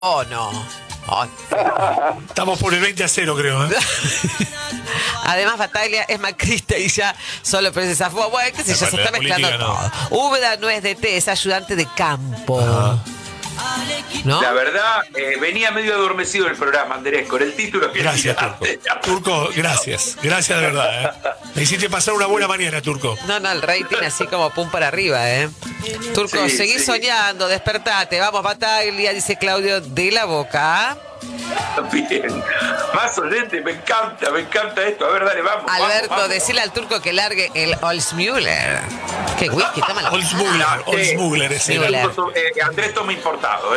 Oh, no. Oh. Estamos por el 20-0, creo. Además, Bataglia es macrista y ya solo por ese zafó. Bueno, qué sé yo, se está mezclando todo. Úbeda no es de té, es ayudante de campo. ¿No? La verdad, venía medio adormecido el programa, Andrés, con el título que... Gracias, Turco. Turco, gracias. Gracias de verdad. Me hiciste pasar una buena mañana, Turco. No, el rating así como pum para arriba, Turco, Sí, seguí soñando, despertate. Vamos, Bataglia, dice Claudio de la Boca. Bien. Más oyente, me encanta esto. A ver, dale, vamos. Alberto, vamos. decile al Turco que largue el Oldsmüller. ¿Qué whisky? Toma la... Oldsmüller es el... Andrés toma importado.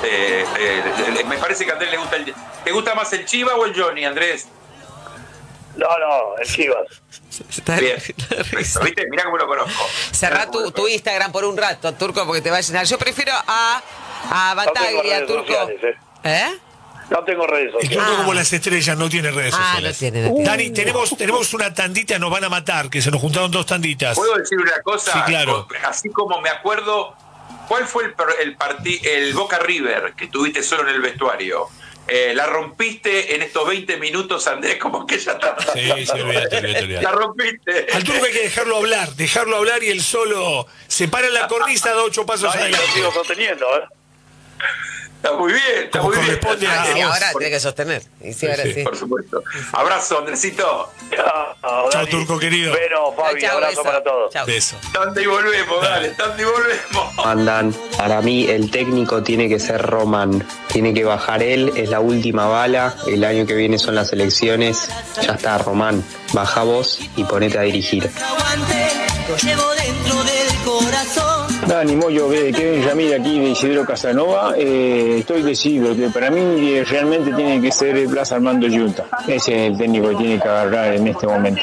Me parece que a Andrés le gusta el... ¿Te gusta más el Chiva o el Johnny, Andrés? No, el Chivas. Bien. ¿Viste? Mirá cómo lo conozco. Cerrá tu Instagram por un rato, Turco, porque te va a llenar. Yo prefiero a Bataglia, no Turco. sociales, No tengo redes El sociales. Turco como las estrellas no tiene redes sociales. No tiene. Dani, tenemos una tandita, nos van a matar, que se nos juntaron 2 tanditas. ¿Puedo decir una cosa? Sí, claro. Así como me acuerdo, ¿cuál fue el Boca River que tuviste solo en el vestuario? La rompiste en estos 20 minutos, Andrés, como que ya está. Sí, olvídate. La rompiste. Al Turco hay que dejarlo hablar y él solo se para en la cornisa, da 8 pasos Lo adelante. sigo sosteniendo, Está muy bien, Como muy bien. corresponde a Sí, vos. ahora tiene que sostener. Y sí, ahora sí. Por supuesto. Abrazo, Andresito. Chao, Turco querido. Bueno, Fabi, Chau, abrazo beso. para todos. Chau. Beso. Tanda y volvemos, dale, tanda y volvemos. Andan, para mí el técnico tiene que ser Román, tiene que bajar él, es la última bala, el año que viene son las elecciones, ya está Román, baja vos y ponete a dirigir. Lo llevo dentro del corazón. Dani Moyo, Kevin Ramírez aquí de Isidro Casanova. Estoy decidido que para mí realmente tiene que ser Blas Armando Junta. Ese es el técnico que tiene que agarrar en este momento.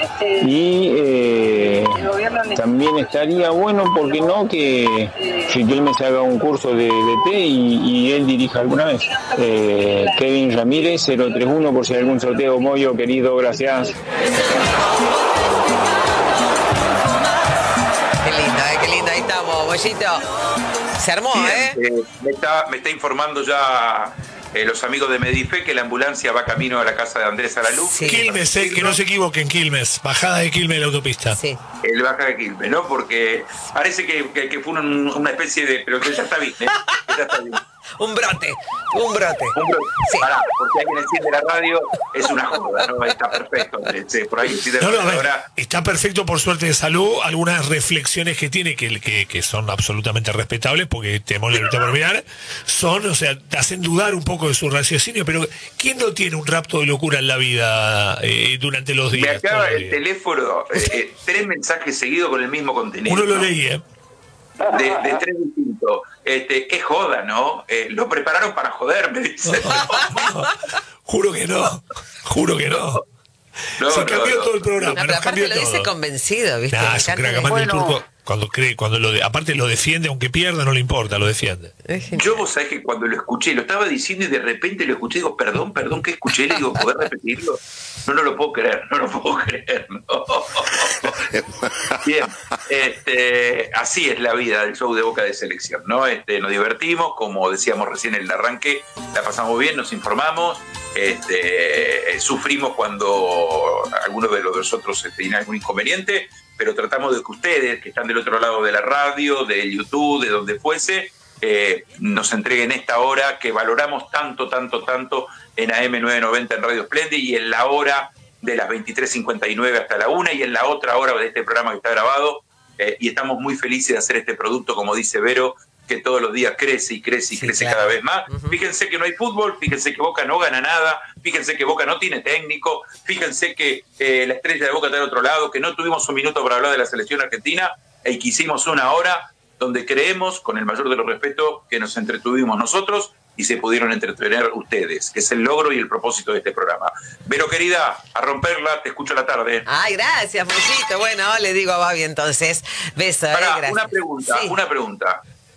Y también estaría bueno, ¿por qué no?, que Riquelme se haga un curso de té y él dirija alguna vez. Kevin Ramírez, 031, por si hay algún sorteo. Moyo, querido, gracias. Qué lindo, ahí estamos, Bollito. Se armó, Me está informando ya los amigos de Medife que la ambulancia va camino a la casa de Andrés Alaluz. Sí. Quilmes, que no se equivoquen, Quilmes. Bajada de Quilmes de la autopista. Sí. El baja de Quilmes, ¿no? Porque parece que fue una especie de... Pero que ya está bien, Ya está bien. Un brote. Sí. Pará, porque alguien enciende la radio, es una joda, ¿no? Está perfecto, Andrés. Por ahí enciende la No, a radio. ver, Ahora, está perfecto por suerte de salud. Algunas reflexiones que tiene que son absolutamente respetables porque tenemos la libertad por mirar, te hacen dudar un poco de su raciocinio, pero ¿quién no tiene un rapto de locura en la vida durante los días? me acaba todos los el días? teléfono, 3 mensajes seguidos con el mismo contenido. Uno lo ¿no? leí, De 3 distintos. Es joda, ¿no? Lo prepararon para joder, me dice. Juro que no. Se cambió todo el programa. No, pero nos cambió aparte lo dice todo. convencido, ¿viste? Nah, Me es un encanta crack. que- Además del Turco, aparte lo defiende, aunque pierda, no le importa, lo defiende. Yo, vos sabés que cuando lo escuché, lo estaba diciendo y de repente lo escuché, digo, perdón, ¿qué escuché? Le digo, ¿podés repetirlo? No lo puedo creer, no. Bien, así es la vida del show de Boca de Selección, ¿no? Nos divertimos, como decíamos recién en el arranque, la pasamos bien, nos informamos, sufrimos cuando algunos de nosotros tienen algún inconveniente, pero tratamos de que ustedes, que están del otro lado de la radio, de YouTube, de donde fuese, nos entreguen esta hora que valoramos tanto en AM990 en Radio Splendid y en la hora de las 23:59 hasta la 1 y en la otra hora de este programa que está grabado, y estamos muy felices de hacer este producto, como dice Vero, que todos los días crece claro. cada vez más. Fíjense que no hay fútbol, fíjense que Boca no gana nada, fíjense que Boca no tiene técnico, fíjense que la estrella de Boca está del otro lado, que no tuvimos un minuto para hablar de la selección argentina y que hicimos una hora donde creemos, con el mayor de los respetos, que nos entretuvimos nosotros y se pudieron entretener ustedes, que es el logro y el propósito de este programa. Vero, querida, a romperla, te escucho a la tarde. Ay, gracias, Mollito. Bueno, le digo a Babi entonces. Beso, Pará, gracias. una pregunta.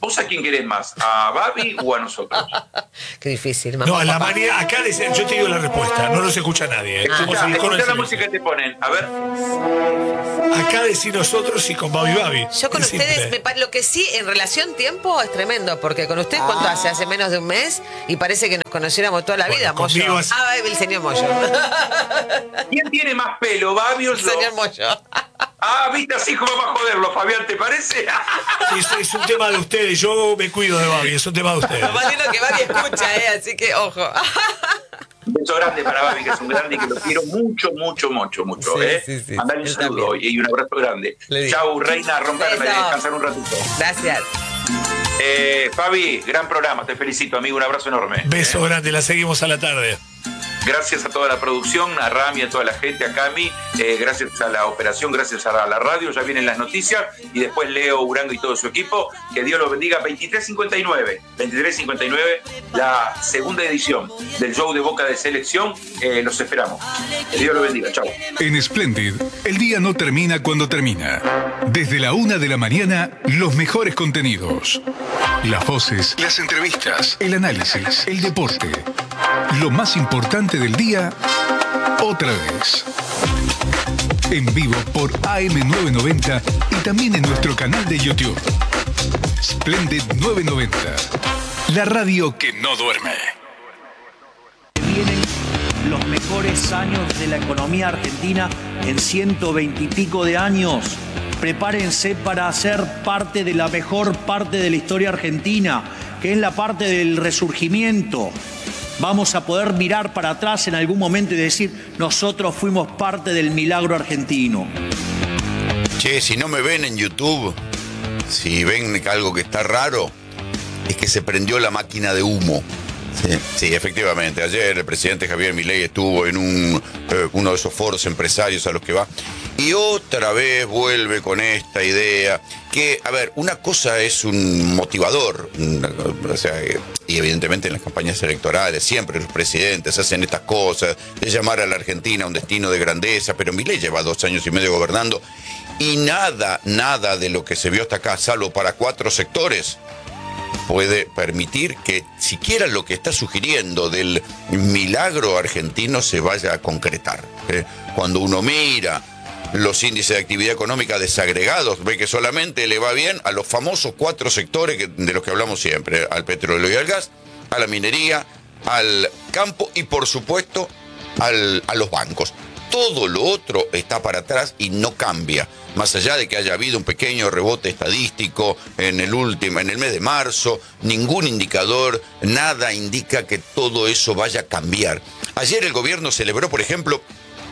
¿Vos a quién querés más? ¿A Babi o a nosotros? Qué difícil. No, a la mañana, acá yo te digo la respuesta, no nos escucha nadie. Escuchá la música que te ponen, a ver. Acá decís nosotros y con Babi. Yo con ustedes, lo que sí, en relación tiempo es tremendo, porque con ustedes, ¿cuánto hace? Hace menos de un mes y parece que nos conociéramos toda la vida, Moyo. El señor Moyo. ¿Quién tiene más pelo, Babi o yo? El señor Moyo. Viste, así como va a joderlo, Fabián, ¿te parece? Es un tema de ustedes, yo me cuido de Babi, es un tema de ustedes. Lo más lindo que Babi escucha, así que ojo. Un beso grande para Babi, que es un grande y que lo quiero mucho. Sí. Mandale un saludo y un abrazo grande. Chau, reina, romperme, descansar un ratito. Gracias. Fabi, gran programa, te felicito, amigo, un abrazo enorme. Beso grande, la seguimos a la tarde. Gracias a toda la producción, a Rami, a toda la gente, a Cami, gracias a la operación, gracias a la radio, ya vienen las noticias, y después Leo, Urango y todo su equipo. Que Dios los bendiga. 23:59, la segunda edición del show de Boca de Selección. Los esperamos. Que Dios los bendiga. Chao. En Splendid, el día no termina cuando termina. Desde la 1 de la mañana, los mejores contenidos. Las voces, las entrevistas, el análisis, el deporte. Lo más importante del día, otra vez. En vivo por AM990 y también en nuestro canal de YouTube. Splendid 990. La radio que no duerme. Vienen los mejores años de la economía argentina en 120 y pico de años. Prepárense para ser parte de la mejor parte de la historia argentina, que es la parte del resurgimiento. Vamos a poder mirar para atrás en algún momento y decir, nosotros fuimos parte del milagro argentino. Che, si no me ven en YouTube, si ven algo que está raro, es que se prendió la máquina de humo. Sí, efectivamente. Ayer el presidente Javier Milei estuvo en uno de esos foros empresarios a los que va. Y otra vez vuelve con esta idea que, a ver, una cosa es un motivador, o sea, y evidentemente en las campañas electorales siempre los presidentes hacen estas cosas de llamar a la Argentina un destino de grandeza, pero Milei lleva 2 años y medio gobernando y nada de lo que se vio hasta acá, salvo para 4 sectores, puede permitir que siquiera lo que está sugiriendo del milagro argentino se vaya a concretar. Cuando uno mira los índices de actividad económica desagregados, ve que solamente le va bien a los famosos 4 sectores de los que hablamos siempre: al petróleo y al gas, a la minería, al campo y por supuesto a los bancos. Todo lo otro está para atrás y no cambia. Más allá de que haya habido un pequeño rebote estadístico en el mes de marzo, ningún indicador, nada indica que todo eso vaya a cambiar. Ayer el gobierno celebró, por ejemplo,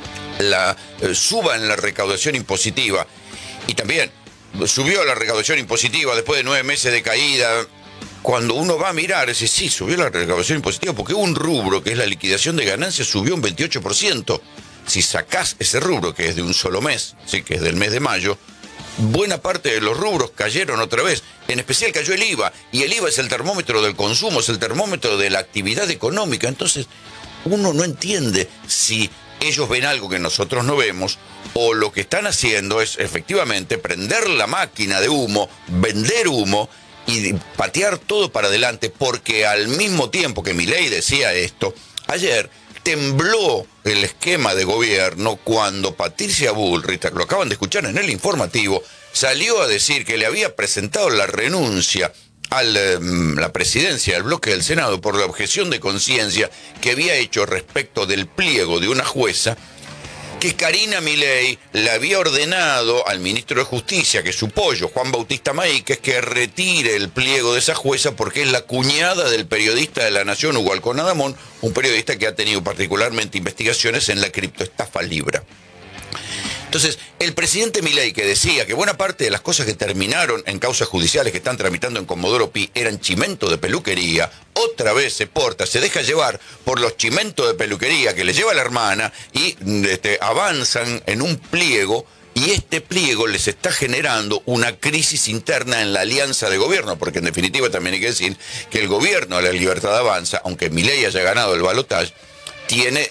la suba en la recaudación impositiva, y también subió la recaudación impositiva después de 9 meses de caída. Cuando uno va a mirar, dice, sí, subió la recaudación impositiva porque un rubro, que es la liquidación de ganancias, subió un 28%. Si sacás ese rubro, que es de un solo mes, sí, que es del mes de mayo, buena parte de los rubros cayeron otra vez. En especial cayó el IVA, y el IVA es el termómetro del consumo, es el termómetro de la actividad económica. Entonces, uno no entiende si ellos ven algo que nosotros no vemos, o lo que están haciendo es efectivamente prender la máquina de humo, vender humo y patear todo para adelante, porque al mismo tiempo que Milei decía esto, ayer tembló el esquema de gobierno cuando Patricia Bullrich, lo acaban de escuchar en el informativo, salió a decir que le había presentado la renuncia a la presidencia del bloque del Senado por la objeción de conciencia que había hecho respecto del pliego de una jueza, que Karina Milei le había ordenado al ministro de Justicia, que es su pollo, Juan Bautista Maíquez, que retire el pliego de esa jueza porque es la cuñada del periodista de La Nación, Hugo Halcón Adamón, un periodista que ha tenido particularmente investigaciones en la criptoestafa Libra. Entonces, el presidente Milei, que decía que buena parte de las cosas que terminaron en causas judiciales que están tramitando en Comodoro Pi eran chimento de peluquería, otra vez se deja llevar por los chimentos de peluquería que le lleva la hermana y avanzan en un pliego, y este pliego les está generando una crisis interna en la alianza de gobierno, porque en definitiva también hay que decir que el gobierno de La Libertad Avanza, aunque Milei haya ganado el balotaje, tiene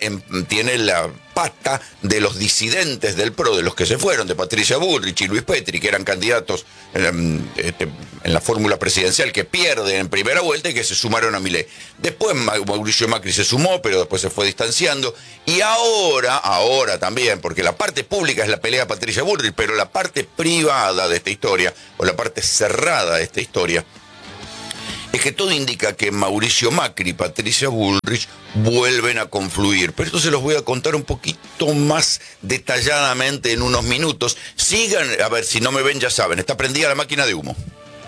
la pata de los disidentes del PRO, de los que se fueron, de Patricia Bullrich y Luis Petri, que eran candidatos en la fórmula presidencial, que pierden en primera vuelta y que se sumaron a Milei. Después Mauricio Macri se sumó, pero después se fue distanciando. Y ahora también, porque la parte pública es la pelea de Patricia Bullrich, pero la parte privada de esta historia, o la parte cerrada de esta historia, es que todo indica que Mauricio Macri y Patricia Bullrich vuelven a confluir. Pero esto se los voy a contar un poquito más detalladamente en unos minutos. Sigan, a ver, si no me ven ya saben, está prendida la máquina de humo.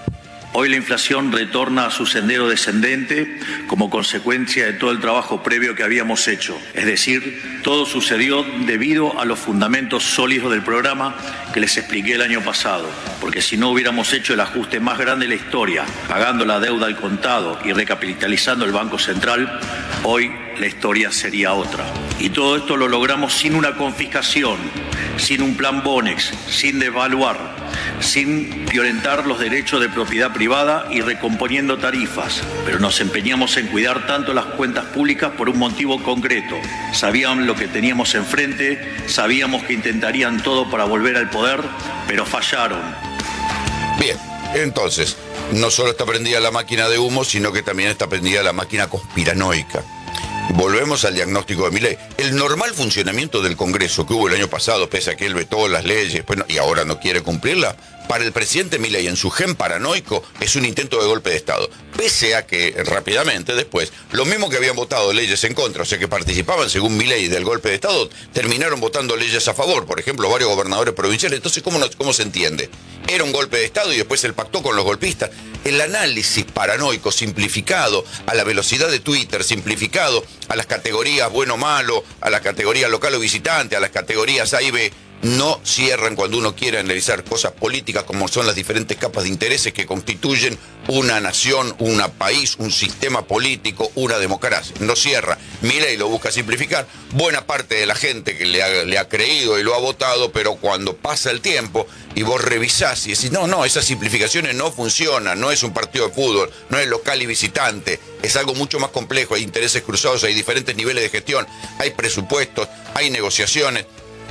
Hoy la inflación retorna a su sendero descendente como consecuencia de todo el trabajo previo que habíamos hecho. Es decir, todo sucedió debido a los fundamentos sólidos del programa que les expliqué el año pasado. Porque si no hubiéramos hecho el ajuste más grande de la historia, pagando la deuda al contado y recapitalizando el Banco Central, hoy la historia sería otra. Y todo esto lo logramos sin una confiscación, sin un plan Bonex, sin devaluar, sin violentar los derechos de propiedad privada y recomponiendo tarifas. Pero nos empeñamos en cuidar tanto las cuentas públicas por un motivo concreto. Sabían lo que teníamos enfrente, sabíamos que intentarían todo para volver al poder, pero fallaron. Bien, entonces, no solo está prendida la máquina de humo, sino que también está prendida la máquina conspiranoica. Volvemos al diagnóstico de Milei. El normal funcionamiento del Congreso que hubo el año pasado, pese a que él vetó las leyes y ahora no quiere cumplirla, para el presidente Milei en su gen paranoico es un intento de golpe de Estado. Pese a que rápidamente después, los mismos que habían votado leyes en contra, o sea que participaban según Milei del golpe de Estado, terminaron votando leyes a favor. Por ejemplo, varios gobernadores provinciales. Entonces, ¿cómo se entiende? Era un golpe de Estado y después él pactó con los golpistas. El análisis paranoico simplificado a la velocidad de Twitter, simplificado a las categorías bueno o malo, a la categoría local o visitante, a las categorías A y B, no cierran cuando uno quiere analizar cosas políticas como son las diferentes capas de intereses que constituyen una nación, un país, un sistema político, una democracia. No cierra. Milei lo busca simplificar. Buena parte de la gente que le ha creído y lo ha votado, pero cuando pasa el tiempo y vos revisás y decís, no, esas simplificaciones no funcionan, no es un partido de fútbol, no es local y visitante, es algo mucho más complejo, hay intereses cruzados, hay diferentes niveles de gestión, hay presupuestos, hay negociaciones.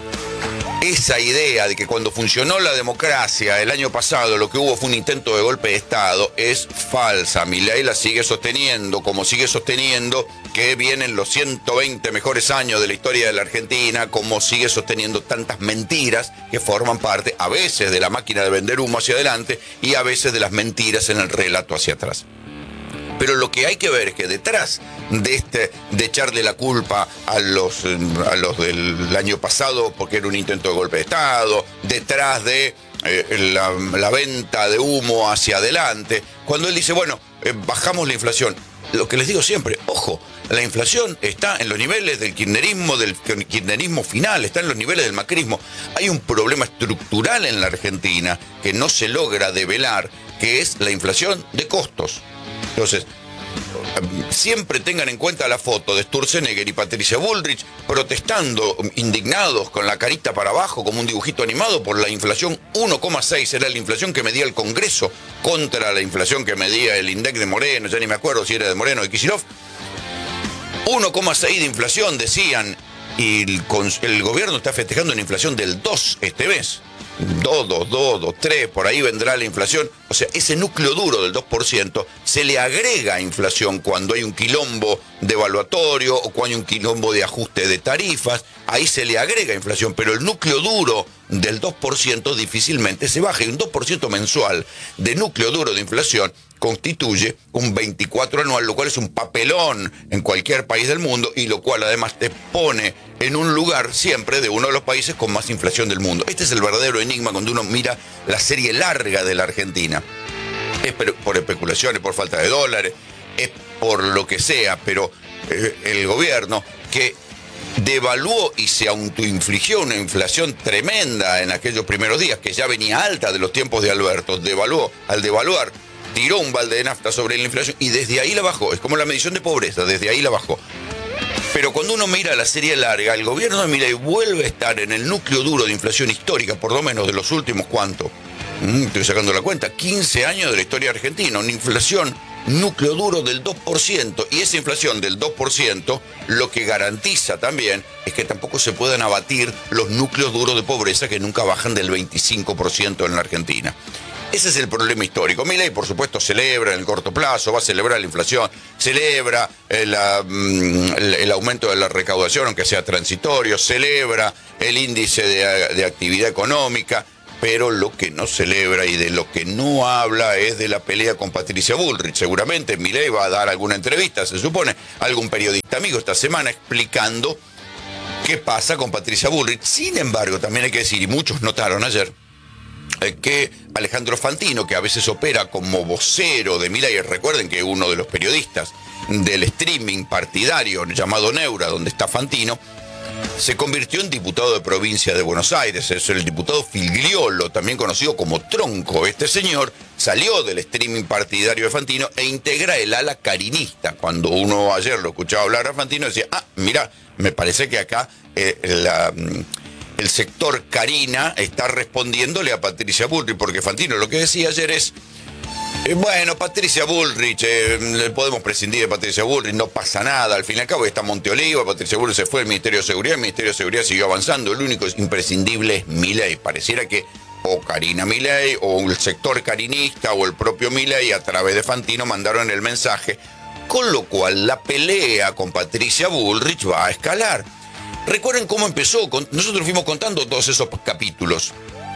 Esa idea de que cuando funcionó la democracia el año pasado lo que hubo fue un intento de golpe de Estado es falsa. Milei la sigue sosteniendo, como sigue sosteniendo que vienen los 120 mejores años de la historia de la Argentina, como sigue sosteniendo tantas mentiras que forman parte a veces de la máquina de vender humo hacia adelante y a veces de las mentiras en el relato hacia atrás. Pero lo que hay que ver es que detrás de echarle la culpa a los del año pasado porque era un intento de golpe de Estado, detrás de la venta de humo hacia adelante, cuando él dice, bajamos la inflación, lo que les digo siempre, ojo, la inflación está en los niveles del kirchnerismo final, está en los niveles del macrismo. Hay un problema estructural en la Argentina que no se logra develar, que es la inflación de costos. Entonces, siempre tengan en cuenta la foto de Sturzenegger y Patricia Bullrich protestando, indignados, con la carita para abajo, como un dibujito animado, por la inflación 1,6, era la inflación que medía el Congreso, contra la inflación que medía el INDEC de Moreno, ya ni me acuerdo si era de Moreno o de Kicillof. 1,6 de inflación, decían, y el gobierno está festejando una inflación del 2 este mes. 2, 3, por ahí vendrá la inflación. O sea, ese núcleo duro del 2% se le agrega inflación cuando hay un quilombo devaluatorio o cuando hay un quilombo de ajuste de tarifas. Ahí se le agrega inflación, pero el núcleo duro del 2% difícilmente se baja. Y un 2% mensual de núcleo duro de inflación constituye un 24 anual, lo cual es un papelón en cualquier país del mundo y lo cual además te pone en un lugar siempre de uno de los países con más inflación del mundo. Este es el verdadero enigma cuando uno mira la serie larga de la Argentina. Es por especulaciones, por falta de dólares, es por lo que sea, pero el gobierno que devaluó y se autoinfligió una inflación tremenda en aquellos primeros días, que ya venía alta de los tiempos de Alberto, al devaluar, tiró un balde de nafta sobre la inflación y desde ahí la bajó. Es como la medición de pobreza, desde ahí la bajó. Pero cuando uno mira la serie larga, el gobierno de Milei vuelve a estar en el núcleo duro de inflación histórica, por lo menos de los últimos, ¿cuánto? Estoy sacando la cuenta, 15 años de la historia argentina, una inflación núcleo duro del 2%, y esa inflación del 2% lo que garantiza también es que tampoco se puedan abatir los núcleos duros de pobreza que nunca bajan del 25% en la Argentina. Ese es el problema histórico. Milei, por supuesto, celebra en el corto plazo, va a celebrar la inflación, celebra el aumento de la recaudación, aunque sea transitorio, celebra el índice de actividad económica, pero lo que no celebra y de lo que no habla es de la pelea con Patricia Bullrich. Seguramente Milei va a dar alguna entrevista, se supone, a algún periodista amigo esta semana explicando qué pasa con Patricia Bullrich. Sin embargo, también hay que decir, y muchos notaron ayer, que Alejandro Fantino, que a veces opera como vocero de Milei, recuerden que uno de los periodistas del streaming partidario llamado Neura, donde está Fantino, se convirtió en diputado de provincia de Buenos Aires. Es el diputado Figliolo, también conocido como Tronco. Este señor salió del streaming partidario de Fantino e integra el ala carinista. Cuando uno ayer lo escuchaba hablar a Fantino, decía, mira, me parece que acá el sector Carina está respondiéndole a Patricia Bullrich, porque Fantino lo que decía ayer es, bueno, Patricia Bullrich, podemos prescindir de Patricia Bullrich, no pasa nada, al fin y al cabo está Monteoliva, Patricia Bullrich se fue al Ministerio de Seguridad, el Ministerio de Seguridad siguió avanzando, el único imprescindible es Milei. Pareciera que o Karina Milei, o el sector carinista, o el propio Milei, a través de Fantino, mandaron el mensaje, con lo cual la pelea con Patricia Bullrich va a escalar. Recuerden cómo empezó, nosotros fuimos contando todos esos capítulos.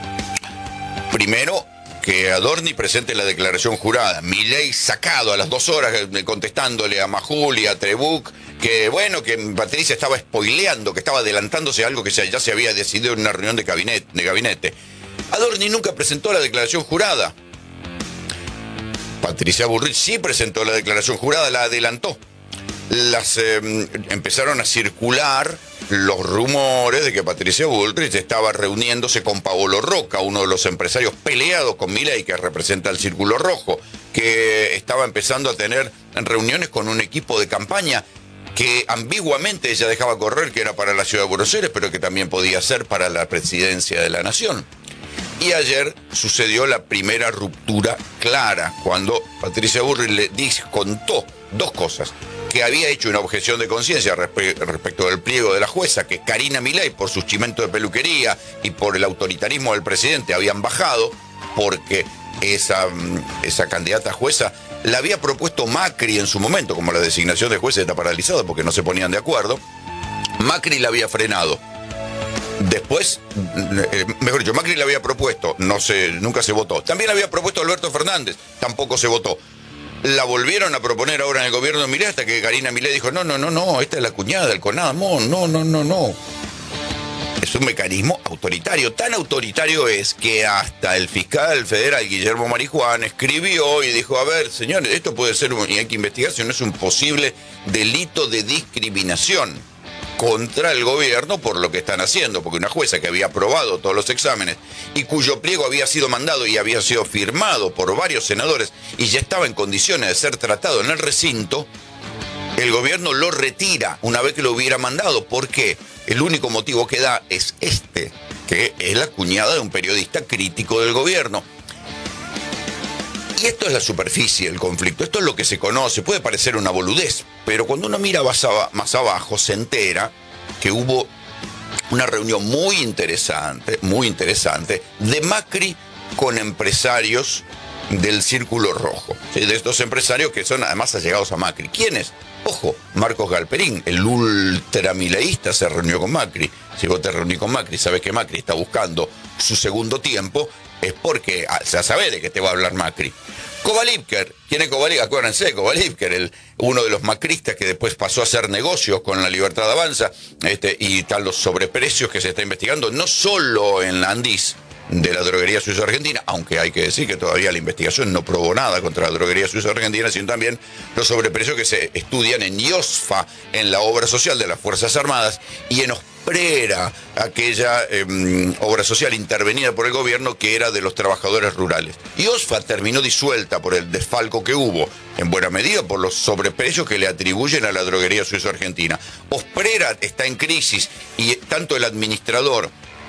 Primero, que Adorni presente la declaración jurada. Milei sacado a las 2 horas contestándole a Majul y a Trebuch que bueno, que Patricia estaba spoileando, que estaba adelantándose a algo que ya se había decidido en una reunión de gabinete. Adorni nunca presentó la declaración jurada. Patricia Bullrich sí presentó la declaración jurada, la adelantó. Empezaron a circular los rumores de que Patricia Bullrich estaba reuniéndose con Paolo Roca, uno de los empresarios peleados con Milei, que representa el Círculo Rojo, que estaba empezando a tener reuniones con un equipo de campaña que ambiguamente ella dejaba correr que era para la ciudad de Buenos Aires, pero que también podía ser para la presidencia de la Nación. Y ayer sucedió la primera ruptura clara, cuando Patricia Bullrich le contó 2 cosas. Que había hecho una objeción de conciencia respecto del pliego de la jueza, que Karina Milei, por sus chimentos de peluquería y por el autoritarismo del presidente, habían bajado, porque esa candidata a jueza la había propuesto Macri en su momento, como la designación de jueces está paralizada porque no se ponían de acuerdo. Macri la había frenado. Después, mejor dicho, Macri la había propuesto, nunca se votó. También la había propuesto Alberto Fernández, tampoco se votó. La volvieron a proponer ahora en el gobierno de Milei, hasta que Karina Milei dijo, no, esta es la cuñada del Conadamón, no. Es un mecanismo autoritario. Tan autoritario es que hasta el fiscal federal Guillermo Marijuán escribió y dijo, a ver, señores, esto puede ser, y hay que investigar si no es un posible delito de discriminación contra el gobierno por lo que están haciendo, porque una jueza que había aprobado todos los exámenes y cuyo pliego había sido mandado y había sido firmado por varios senadores y ya estaba en condiciones de ser tratado en el recinto, el gobierno lo retira una vez que lo hubiera mandado, porque el único motivo que da es que es la cuñada de un periodista crítico del gobierno. Y esto es la superficie del conflicto, esto es lo que se conoce, puede parecer una boludez, pero cuando uno mira más abajo se entera que hubo una reunión muy interesante de Macri con empresarios del Círculo Rojo, ¿sí? De estos empresarios que son además allegados a Macri. ¿Quiénes? Ojo, Marcos Galperín, el ultramileísta, se reunió con Macri. Si vos te reunís con Macri, sabes que Macri está buscando su segundo tiempo, es porque ya sabés de qué te va a hablar Macri. Kovalipker, ¿quién es Kovalipker? Acuérdense, Kovalipker, uno de los macristas que después pasó a hacer negocios con la Libertad Avanza, y están los sobreprecios que se está investigando, no solo en la Andis de la droguería Suiza Argentina, aunque hay que decir que todavía la investigación no probó nada contra la droguería Suiza Argentina, sino también los sobreprecios que se estudian en IOSFA, en la obra social de las Fuerzas Armadas, y en Osprera, aquella obra social intervenida por el gobierno que era de los trabajadores rurales. IOSFA terminó disuelta por el desfalco que hubo, en buena medida por los sobreprecios que le atribuyen a la droguería Suiza Argentina. Osprera está en crisis y tanto el administrador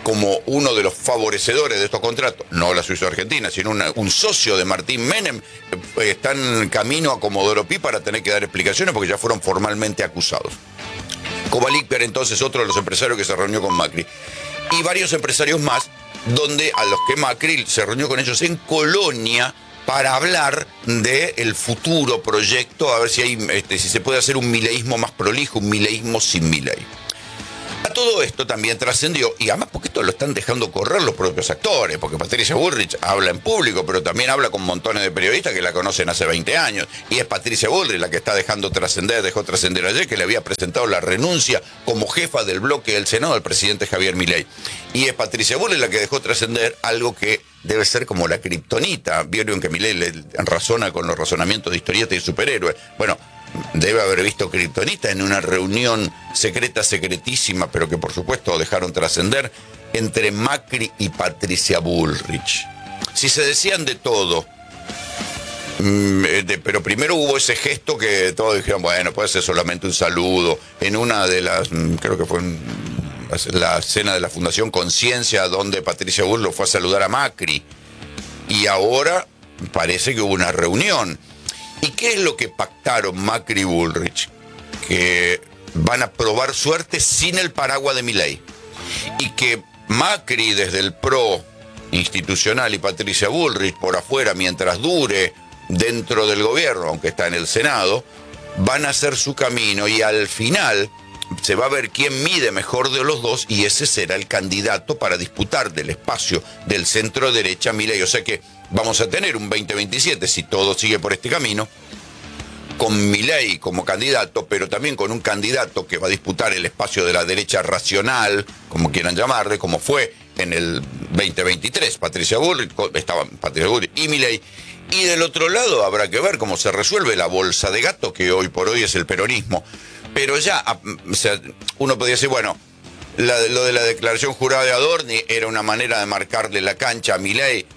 como uno de los favorecedores de estos contratos, no la Suiza Argentina, sino un socio de Martín Menem, está en camino a Comodoro Pi para tener que dar explicaciones porque ya fueron formalmente acusados. Kovalik era entonces otro de los empresarios que se reunió con Macri. Y varios empresarios más, donde a los que Macri se reunió con ellos en Colonia para hablar del futuro proyecto, a ver si si se puede hacer un mileísmo más prolijo, un mileísmo sin Milei. A todo esto también trascendió, y además porque esto lo están dejando correr los propios actores, porque Patricia Bullrich habla en público, pero también habla con montones de periodistas que la conocen hace 20 años, y es Patricia Bullrich la que está dejó trascender ayer que le había presentado la renuncia como jefa del bloque del Senado al presidente Javier Milei. Y es Patricia Bullrich la que dejó trascender algo que debe ser como la kriptonita. Vieron que Milei le razona con los razonamientos de historieta y superhéroes. Bueno, debe haber visto kriptonita en una reunión secreta, secretísima, pero que por supuesto dejaron trascender, entre Macri y Patricia Bullrich. Si se decían de todo, pero primero hubo ese gesto que todos dijeron, bueno, puede ser solamente un saludo, en una de las, creo que fue en la cena de la Fundación Conciencia, donde Patricia Bullrich fue a saludar a Macri, y ahora parece que hubo una reunión. ¿Y qué es lo que pactaron Macri y Bullrich? Que van a probar suerte sin el paraguas de Milei. Y que Macri desde el PRO institucional y Patricia Bullrich por afuera, mientras dure dentro del gobierno, aunque está en el Senado, van a hacer su camino y al final se va a ver quién mide mejor de los dos y ese será el candidato para disputar del espacio del centro derecha Milei. O sea que vamos a tener un 2027, si todo sigue por este camino, con Milei como candidato, pero también con un candidato que va a disputar el espacio de la derecha racional, como quieran llamarle, como fue en el 2023. Patricia Bullrich y Milei. Y del otro lado habrá que ver cómo se resuelve la bolsa de gato, que hoy por hoy es el peronismo. Pero ya, o sea, uno podría decir, bueno, lo de la declaración jurada de Adorni era una manera de marcarle la cancha a Milei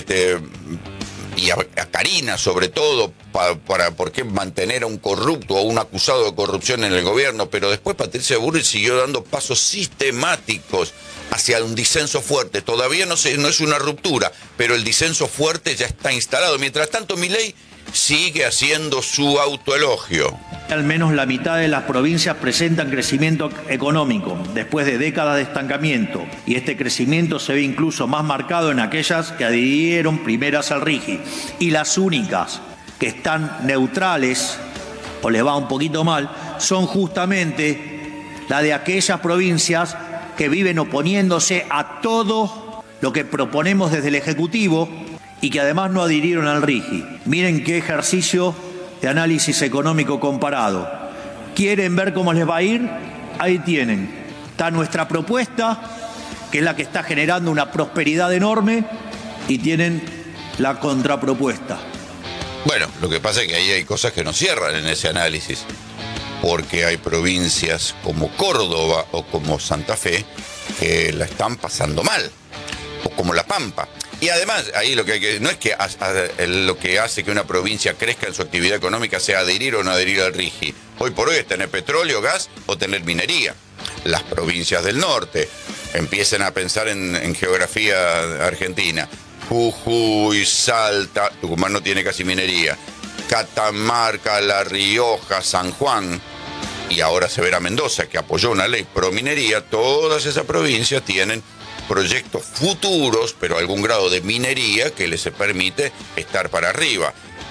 y a Karina sobre todo, para por qué mantener a un corrupto o a un acusado de corrupción en el gobierno, pero después Patricia Bullrich siguió dando pasos sistemáticos hacia un disenso fuerte. Todavía no es una ruptura, pero el disenso fuerte ya está instalado. Mientras tanto, Milei sigue haciendo su autoelogio. Al menos la mitad de las provincias presentan crecimiento económico después de décadas de estancamiento y este crecimiento se ve incluso más marcado en aquellas que adhirieron primeras al RIGI y las únicas que están neutrales o les va un poquito mal son justamente la de aquellas provincias que viven oponiéndose a todo lo que proponemos desde el Ejecutivo y que además no adhirieron al RIGI. Miren qué ejercicio de análisis económico comparado. ¿Quieren ver cómo les va a ir? Ahí tienen. Está nuestra propuesta, que es la que está generando una prosperidad enorme, y tienen la contrapropuesta. Bueno, lo que pasa es que ahí hay cosas que no cierran en ese análisis, porque hay provincias como Córdoba o como Santa Fe que la están pasando mal, o como La Pampa. Y además, ahí lo que no es que lo que hace que una provincia crezca en su actividad económica sea adherir o no adherir al RIGI. Hoy por hoy es tener petróleo, gas o tener minería. Las provincias del norte empiecen a pensar en geografía argentina. Jujuy, Salta, Tucumán no tiene casi minería. Catamarca, La Rioja, San Juan y ahora se verá Mendoza, que apoyó una ley pro minería. Todas esas provincias tienen proyectos futuros, pero algún grado de minería que les permite estar para arriba.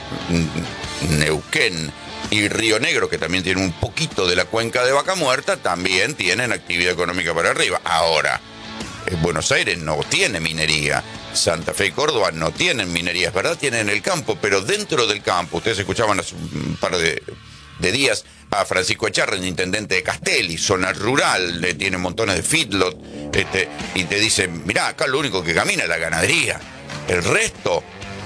Neuquén y Río Negro, que también tienen un poquito de la cuenca de Vaca Muerta, también tienen actividad económica para arriba. Ahora, Buenos Aires no tiene minería, Santa Fe y Córdoba no tienen minería, es verdad, tienen el campo, pero dentro del campo, ustedes escuchaban hace un par de días a Francisco Echarren, intendente de Castelli, zona rural, tiene montones de feedlot, y te dicen, mirá, acá lo único que camina es la ganadería, el resto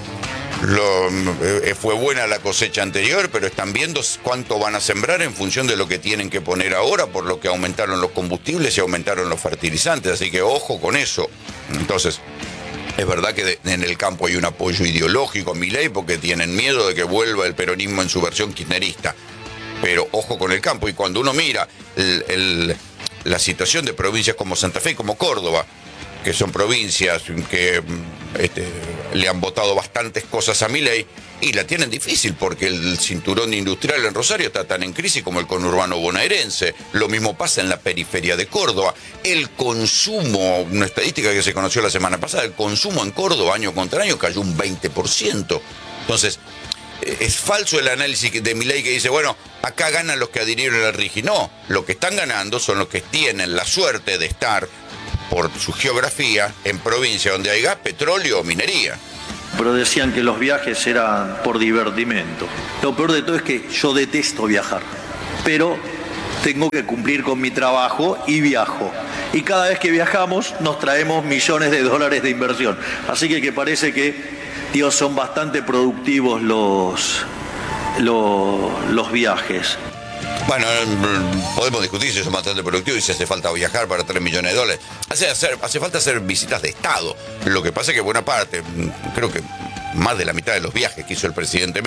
fue buena la cosecha anterior, pero están viendo cuánto van a sembrar en función de lo que tienen que poner ahora, por lo que aumentaron los combustibles y aumentaron los fertilizantes, así que ojo con eso. Entonces, es verdad que en el campo hay un apoyo ideológico a Milei porque tienen miedo de que vuelva el peronismo en su versión kirchnerista. Pero ojo con el campo. Y cuando uno mira la situación de provincias como Santa Fe y como Córdoba, que son provincias que le han votado bastantes cosas a Milei y la tienen difícil porque el cinturón industrial en Rosario está tan en crisis como el conurbano bonaerense. Lo mismo pasa en la periferia de Córdoba. El consumo, una estadística que se conoció la semana pasada, el consumo en Córdoba año contra año cayó un 20%. Entonces, es falso el análisis de Milei que dice, bueno, acá ganan los que adhirieron al RIGI. No, lo que están ganando son los que tienen la suerte de estar, por su geografía, en provincia donde hay gas, petróleo o minería. Pero decían que los viajes eran por divertimento. Lo peor de todo es que yo detesto viajar, pero tengo que cumplir con mi trabajo y viajo. Y cada vez que viajamos nos traemos millones de dólares de inversión. Así que parece que, Dios, son bastante productivos los viajes. Bueno, podemos discutir si son bastante productivos y si hace falta viajar para 3 millones de dólares. Hace falta hacer visitas de Estado. Lo que pasa es que buena parte, creo que más de la mitad de los viajes que hizo el presidente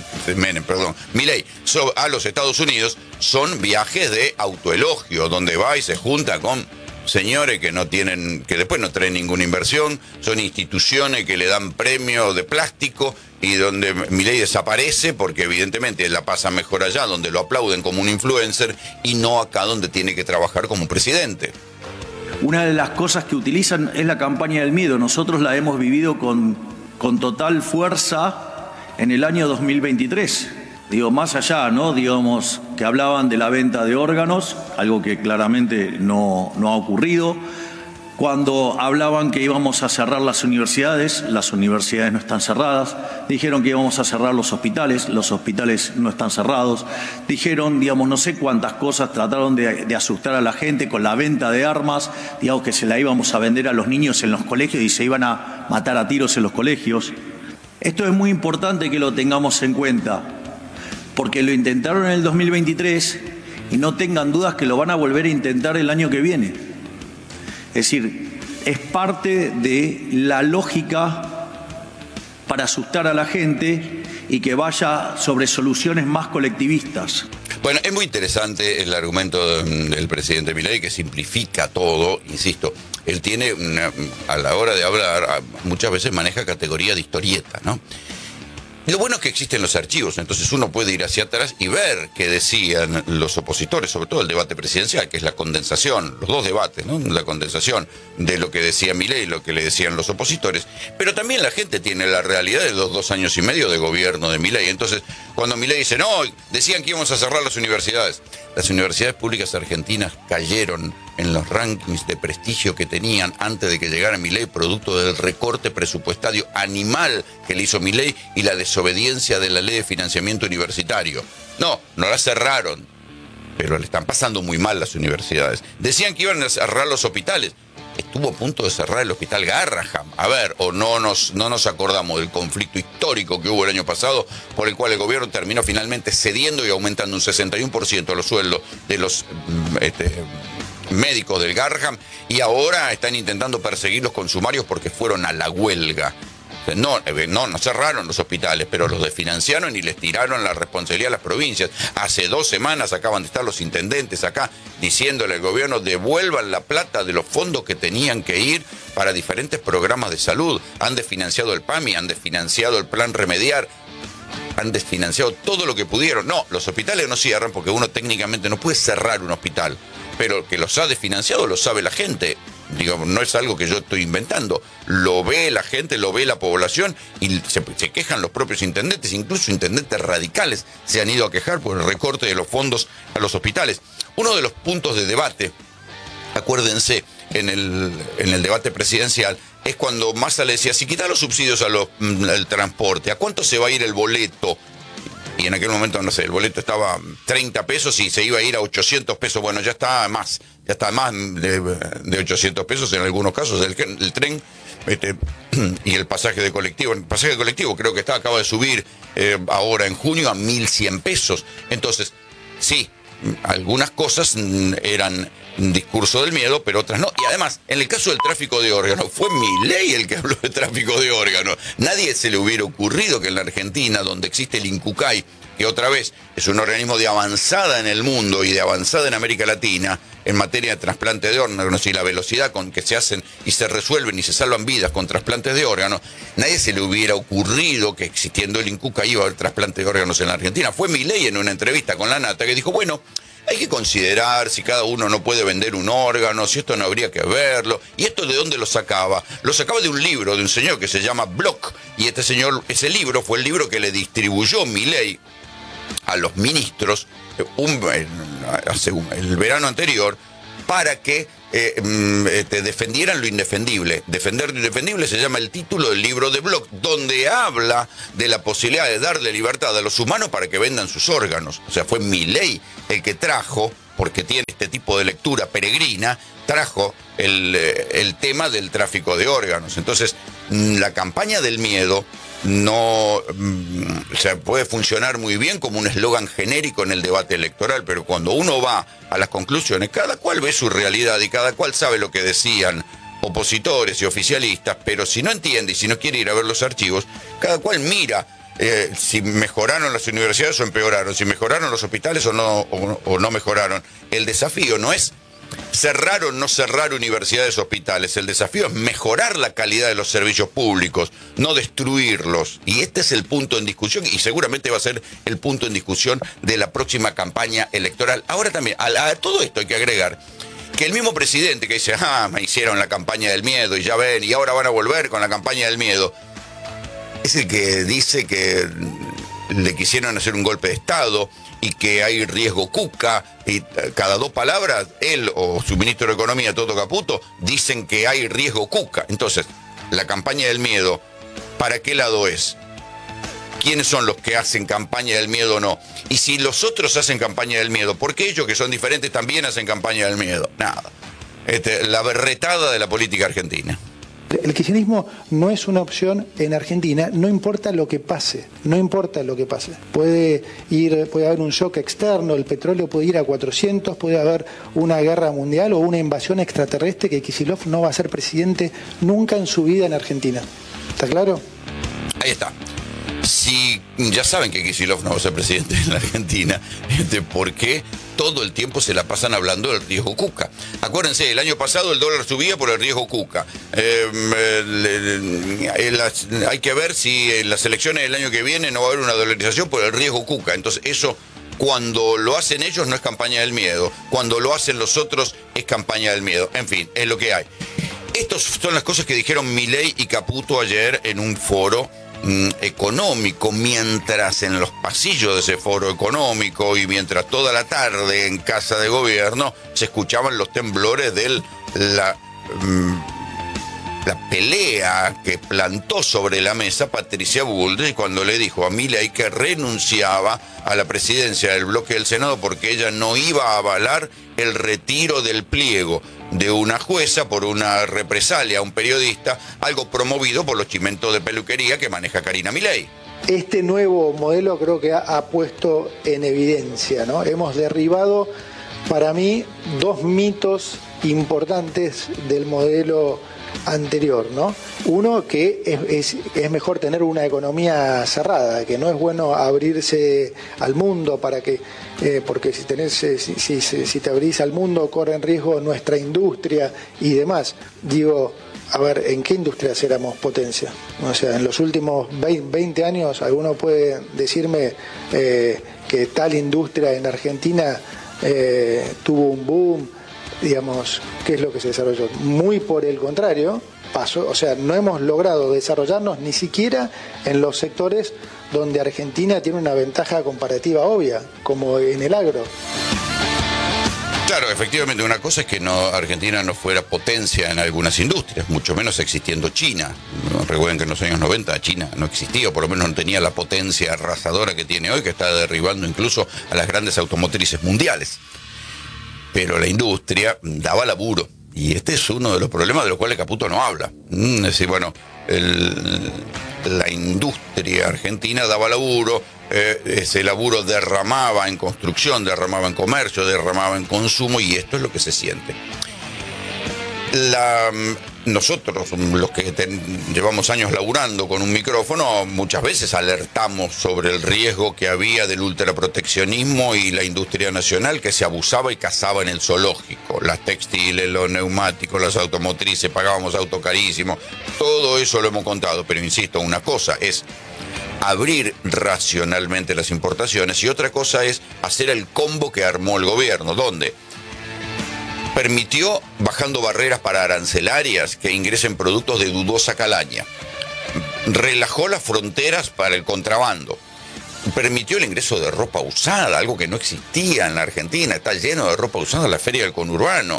Milei a los Estados Unidos son viajes de autoelogio, donde va y se junta con señores que después no traen ninguna inversión, son instituciones que le dan premios de plástico y donde Milei desaparece porque evidentemente la pasa mejor allá, donde lo aplauden como un influencer y no acá donde tiene que trabajar como presidente. Una de las cosas que utilizan es la campaña del miedo. Nosotros la hemos vivido con total fuerza en el año 2023. Digo, más allá, ¿no? Digamos, que hablaban de la venta de órganos, algo que claramente no ha ocurrido. Cuando hablaban que íbamos a cerrar las universidades no están cerradas. Dijeron que íbamos a cerrar los hospitales no están cerrados. Dijeron, digamos, no sé cuántas cosas, trataron de asustar a la gente con la venta de armas, digamos que se la íbamos a vender a los niños en los colegios y se iban a matar a tiros en los colegios. Esto es muy importante que lo tengamos en cuenta, porque lo intentaron en el 2023 y no tengan dudas que lo van a volver a intentar el año que viene. Es decir, es parte de la lógica para asustar a la gente y que vaya sobre soluciones más colectivistas. Bueno, es muy interesante el argumento del presidente Milei, que simplifica todo, insisto. Él tiene, a la hora de hablar, muchas veces maneja categoría de historieta, ¿no? Lo bueno es que existen los archivos, entonces uno puede ir hacia atrás y ver qué decían los opositores, sobre todo el debate presidencial, que es la condensación, los dos debates, ¿no? La condensación de lo que decía Milei y lo que le decían los opositores, pero también la gente tiene la realidad de los 2 años y medio de gobierno de Milei. Entonces, cuando Milei dice, no, decían que íbamos a cerrar las universidades públicas argentinas cayeron en los rankings de prestigio que tenían antes de que llegara Milei, producto del recorte presupuestario animal que le hizo Milei y la desobediencia de la ley de financiamiento universitario. No la cerraron, pero le están pasando muy mal las universidades. Decían que iban a cerrar los hospitales. Estuvo a punto de cerrar el hospital Garrahan. A ver, o no nos acordamos del conflicto histórico que hubo el año pasado, por el cual el gobierno terminó finalmente cediendo y aumentando un 61% los sueldos de los médicos del Garrahan, y ahora están intentando perseguirlos con sumarios porque fueron a la huelga. No cerraron los hospitales, pero los desfinanciaron y les tiraron la responsabilidad a las provincias. Hace 2 semanas acaban de estar los intendentes acá diciéndole al gobierno: devuelvan la plata de los fondos que tenían que ir para diferentes programas de salud. Han desfinanciado el PAMI, han desfinanciado el Plan Remediar, han desfinanciado todo lo que pudieron. No, los hospitales no cierran porque uno técnicamente no puede cerrar un hospital, pero que los ha desfinanciado lo sabe la gente. Digo, no es algo que yo estoy inventando. Lo ve la gente, lo ve la población y se quejan los propios intendentes, incluso intendentes radicales se han ido a quejar por el recorte de los fondos a los hospitales. Uno de los puntos de debate, acuérdense, en el debate presidencial, es cuando Massa le decía: si quitas los subsidios al transporte, ¿a cuánto se va a ir el boleto? Y en aquel momento, no sé, el boleto estaba 30 pesos y se iba a ir a 800 pesos. Bueno, ya está más de 800 pesos en algunos casos el tren y el pasaje de colectivo. El pasaje de colectivo creo que acaba de subir ahora en junio a 1.100 pesos. Entonces, sí, algunas cosas eran un discurso del miedo, pero otras no. Y además, en el caso del tráfico de órganos, fue Milei el que habló de tráfico de órganos. Nadie se le hubiera ocurrido que en la Argentina, donde existe el INCUCAI, que otra vez es un organismo de avanzada en el mundo y de avanzada en América Latina en materia de trasplante de órganos y la velocidad con que se hacen y se resuelven y se salvan vidas con trasplantes de órganos, nadie se le hubiera ocurrido que existiendo el INCUCA iba a haber trasplantes de órganos en la Argentina. Fue Milei en una entrevista con La Nata que dijo, bueno, hay que considerar si cada uno no puede vender un órgano, si esto no habría que verlo. ¿Y esto de dónde lo sacaba? Lo sacaba de un libro de un señor que se llama Bloch, y este señor, ese libro fue el libro que le distribuyó Milei a los ministros el verano anterior para que defendieran lo indefendible. Defender lo indefendible se llama el título del libro de Bloch, donde habla de la posibilidad de darle libertad a los humanos para que vendan sus órganos. O sea, fue Milei el que trajo, porque tiene este tipo de lectura peregrina, trajo el tema del tráfico de órganos. Entonces, la campaña del miedo no puede funcionar muy bien como un eslogan genérico en el debate electoral, pero cuando uno va a las conclusiones, cada cual ve su realidad y cada cual sabe lo que decían opositores y oficialistas, pero si no entiende y si no quiere ir a ver los archivos, cada cual mira si mejoraron las universidades o empeoraron, si mejoraron los hospitales o no mejoraron. El desafío no es cerrar o no cerrar universidades o hospitales. El desafío es mejorar la calidad de los servicios públicos, no destruirlos. Y este es el punto en discusión y seguramente va a ser el punto en discusión de la próxima campaña electoral. Ahora también, a todo esto hay que agregar que el mismo presidente que dice, me hicieron la campaña del miedo y ya ven, y ahora van a volver con la campaña del miedo, es el que dice que le quisieron hacer un golpe de Estado y que hay riesgo Cuca, y cada dos palabras, él o su ministro de Economía, Toto Caputo, dicen que hay riesgo Cuca. Entonces, la campaña del miedo, ¿para qué lado es? ¿Quiénes son los que hacen campaña del miedo o no? Y si los otros hacen campaña del miedo, ¿por qué ellos que son diferentes también hacen campaña del miedo? Nada. La berretada de la política argentina. El kirchnerismo no es una opción en Argentina, no importa lo que pase, no importa lo que pase. Puede haber un shock externo, el petróleo puede ir a 400, puede haber una guerra mundial o una invasión extraterrestre que Kicillof no va a ser presidente nunca en su vida en Argentina. ¿Está claro? Ahí está. Si ya saben que Kicillof no va a ser presidente en la Argentina, ¿por qué todo el tiempo se la pasan hablando del riesgo Cuca? Acuérdense, el año pasado el dólar subía por el riesgo Cuca. Hay que ver si en las elecciones del año que viene no va a haber una dolarización por el riesgo Cuca. Entonces eso, cuando lo hacen ellos, no es campaña del miedo. Cuando lo hacen los otros, es campaña del miedo. En fin, es lo que hay. Estas son las cosas que dijeron Milei y Caputo ayer en un foro económico, mientras en los pasillos de ese foro económico y mientras toda la tarde en Casa de Gobierno se escuchaban los temblores de la pelea que plantó sobre la mesa Patricia Bullrich cuando le dijo a Milei que renunciaba a la presidencia del bloque del Senado porque ella no iba a avalar el retiro del pliego de una jueza por una represalia a un periodista, algo promovido por los chimentos de peluquería que maneja Karina Milei. Este nuevo modelo creo que ha puesto en evidencia, ¿no? Hemos derribado, para mí, dos mitos importantes del modelo anterior, ¿no? Uno, que es mejor tener una economía cerrada, que no es bueno abrirse al mundo para que porque si te abrís al mundo corre en riesgo nuestra industria y demás. Digo, a ver, ¿en qué industrias éramos potencia? O sea, en los últimos 20 años, ¿alguno puede decirme que tal industria en Argentina tuvo un boom? Digamos, ¿qué es lo que se desarrolló? Muy por el contrario, pasó, o sea, no hemos logrado desarrollarnos ni siquiera en los sectores donde Argentina tiene una ventaja comparativa obvia, como en el agro. Claro, efectivamente, una cosa es que Argentina no fuera potencia en algunas industrias, mucho menos existiendo China. Recuerden que en los años 90 China no existía, o por lo menos no tenía la potencia arrasadora que tiene hoy, que está derribando incluso a las grandes automotrices mundiales. Pero la industria daba laburo. Y este es uno de los problemas de los cuales Caputo no habla. Es decir, bueno, la industria argentina daba laburo, ese laburo derramaba en construcción, derramaba en comercio, derramaba en consumo, y esto es lo que se siente. Nosotros, los que llevamos años laburando con un micrófono, muchas veces alertamos sobre el riesgo que había del ultraproteccionismo y la industria nacional que se abusaba y cazaba en el zoológico. Las textiles, los neumáticos, las automotrices, pagábamos auto carísimo. Todo eso lo hemos contado, pero insisto, una cosa es abrir racionalmente las importaciones y otra cosa es hacer el combo que armó el gobierno, donde permitió, bajando barreras para arancelarias, que ingresen productos de dudosa calaña. Relajó las fronteras para el contrabando. Permitió el ingreso de ropa usada, algo que no existía en la Argentina. Está lleno de ropa usada la feria del conurbano.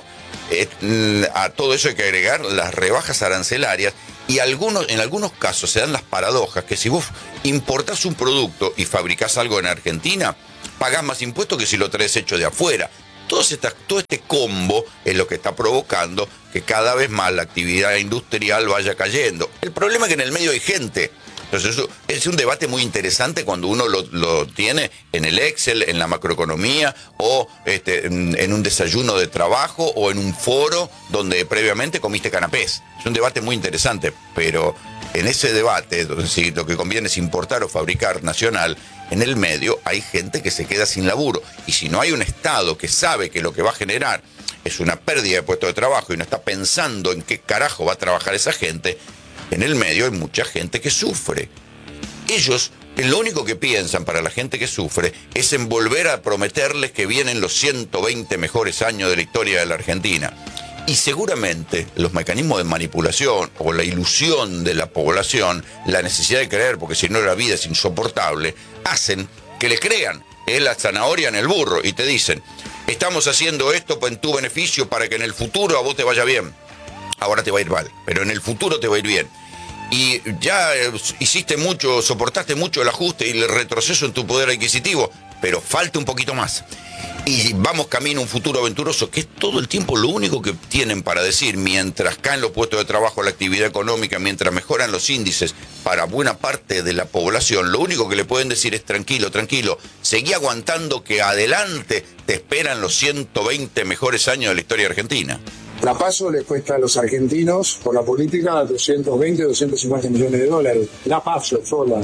A todo eso hay que agregar las rebajas arancelarias y en algunos casos se dan las paradojas que si vos importás un producto y fabricás algo en Argentina, pagás más impuestos que si lo traes hecho de afuera. Todo este combo es lo que está provocando que cada vez más la actividad industrial vaya cayendo. El problema es que en el medio hay gente. Entonces eso es un debate muy interesante cuando uno lo tiene en el Excel, en la macroeconomía, o en un desayuno de trabajo, o en un foro donde previamente comiste canapés. Es un debate muy interesante, pero en ese debate, si lo que conviene es importar o fabricar nacional, en el medio hay gente que se queda sin laburo. Y si no hay un Estado que sabe que lo que va a generar es una pérdida de puestos de trabajo y no está pensando en qué carajo va a trabajar esa gente, en el medio hay mucha gente que sufre. Ellos, lo único que piensan para la gente que sufre es en volver a prometerles que vienen los 120 mejores años de la historia de la Argentina. Y seguramente los mecanismos de manipulación o la ilusión de la población, la necesidad de creer, porque si no la vida es insoportable, hacen que le crean. Es la zanahoria en el burro y te dicen, estamos haciendo esto en tu beneficio para que en el futuro a vos te vaya bien. Ahora te va a ir mal, pero en el futuro te va a ir bien. Y ya hiciste mucho, soportaste mucho el ajuste y el retroceso en tu poder adquisitivo, pero falta un poquito más. Y vamos camino a un futuro aventuroso, que es todo el tiempo lo único que tienen para decir, mientras caen los puestos de trabajo, la actividad económica, mientras mejoran los índices para buena parte de la población, lo único que le pueden decir es tranquilo, tranquilo, seguí aguantando que adelante te esperan los 120 mejores años de la historia argentina. La PASO le cuesta a los argentinos, por la política, 220, 250 millones de dólares. La PASO sola.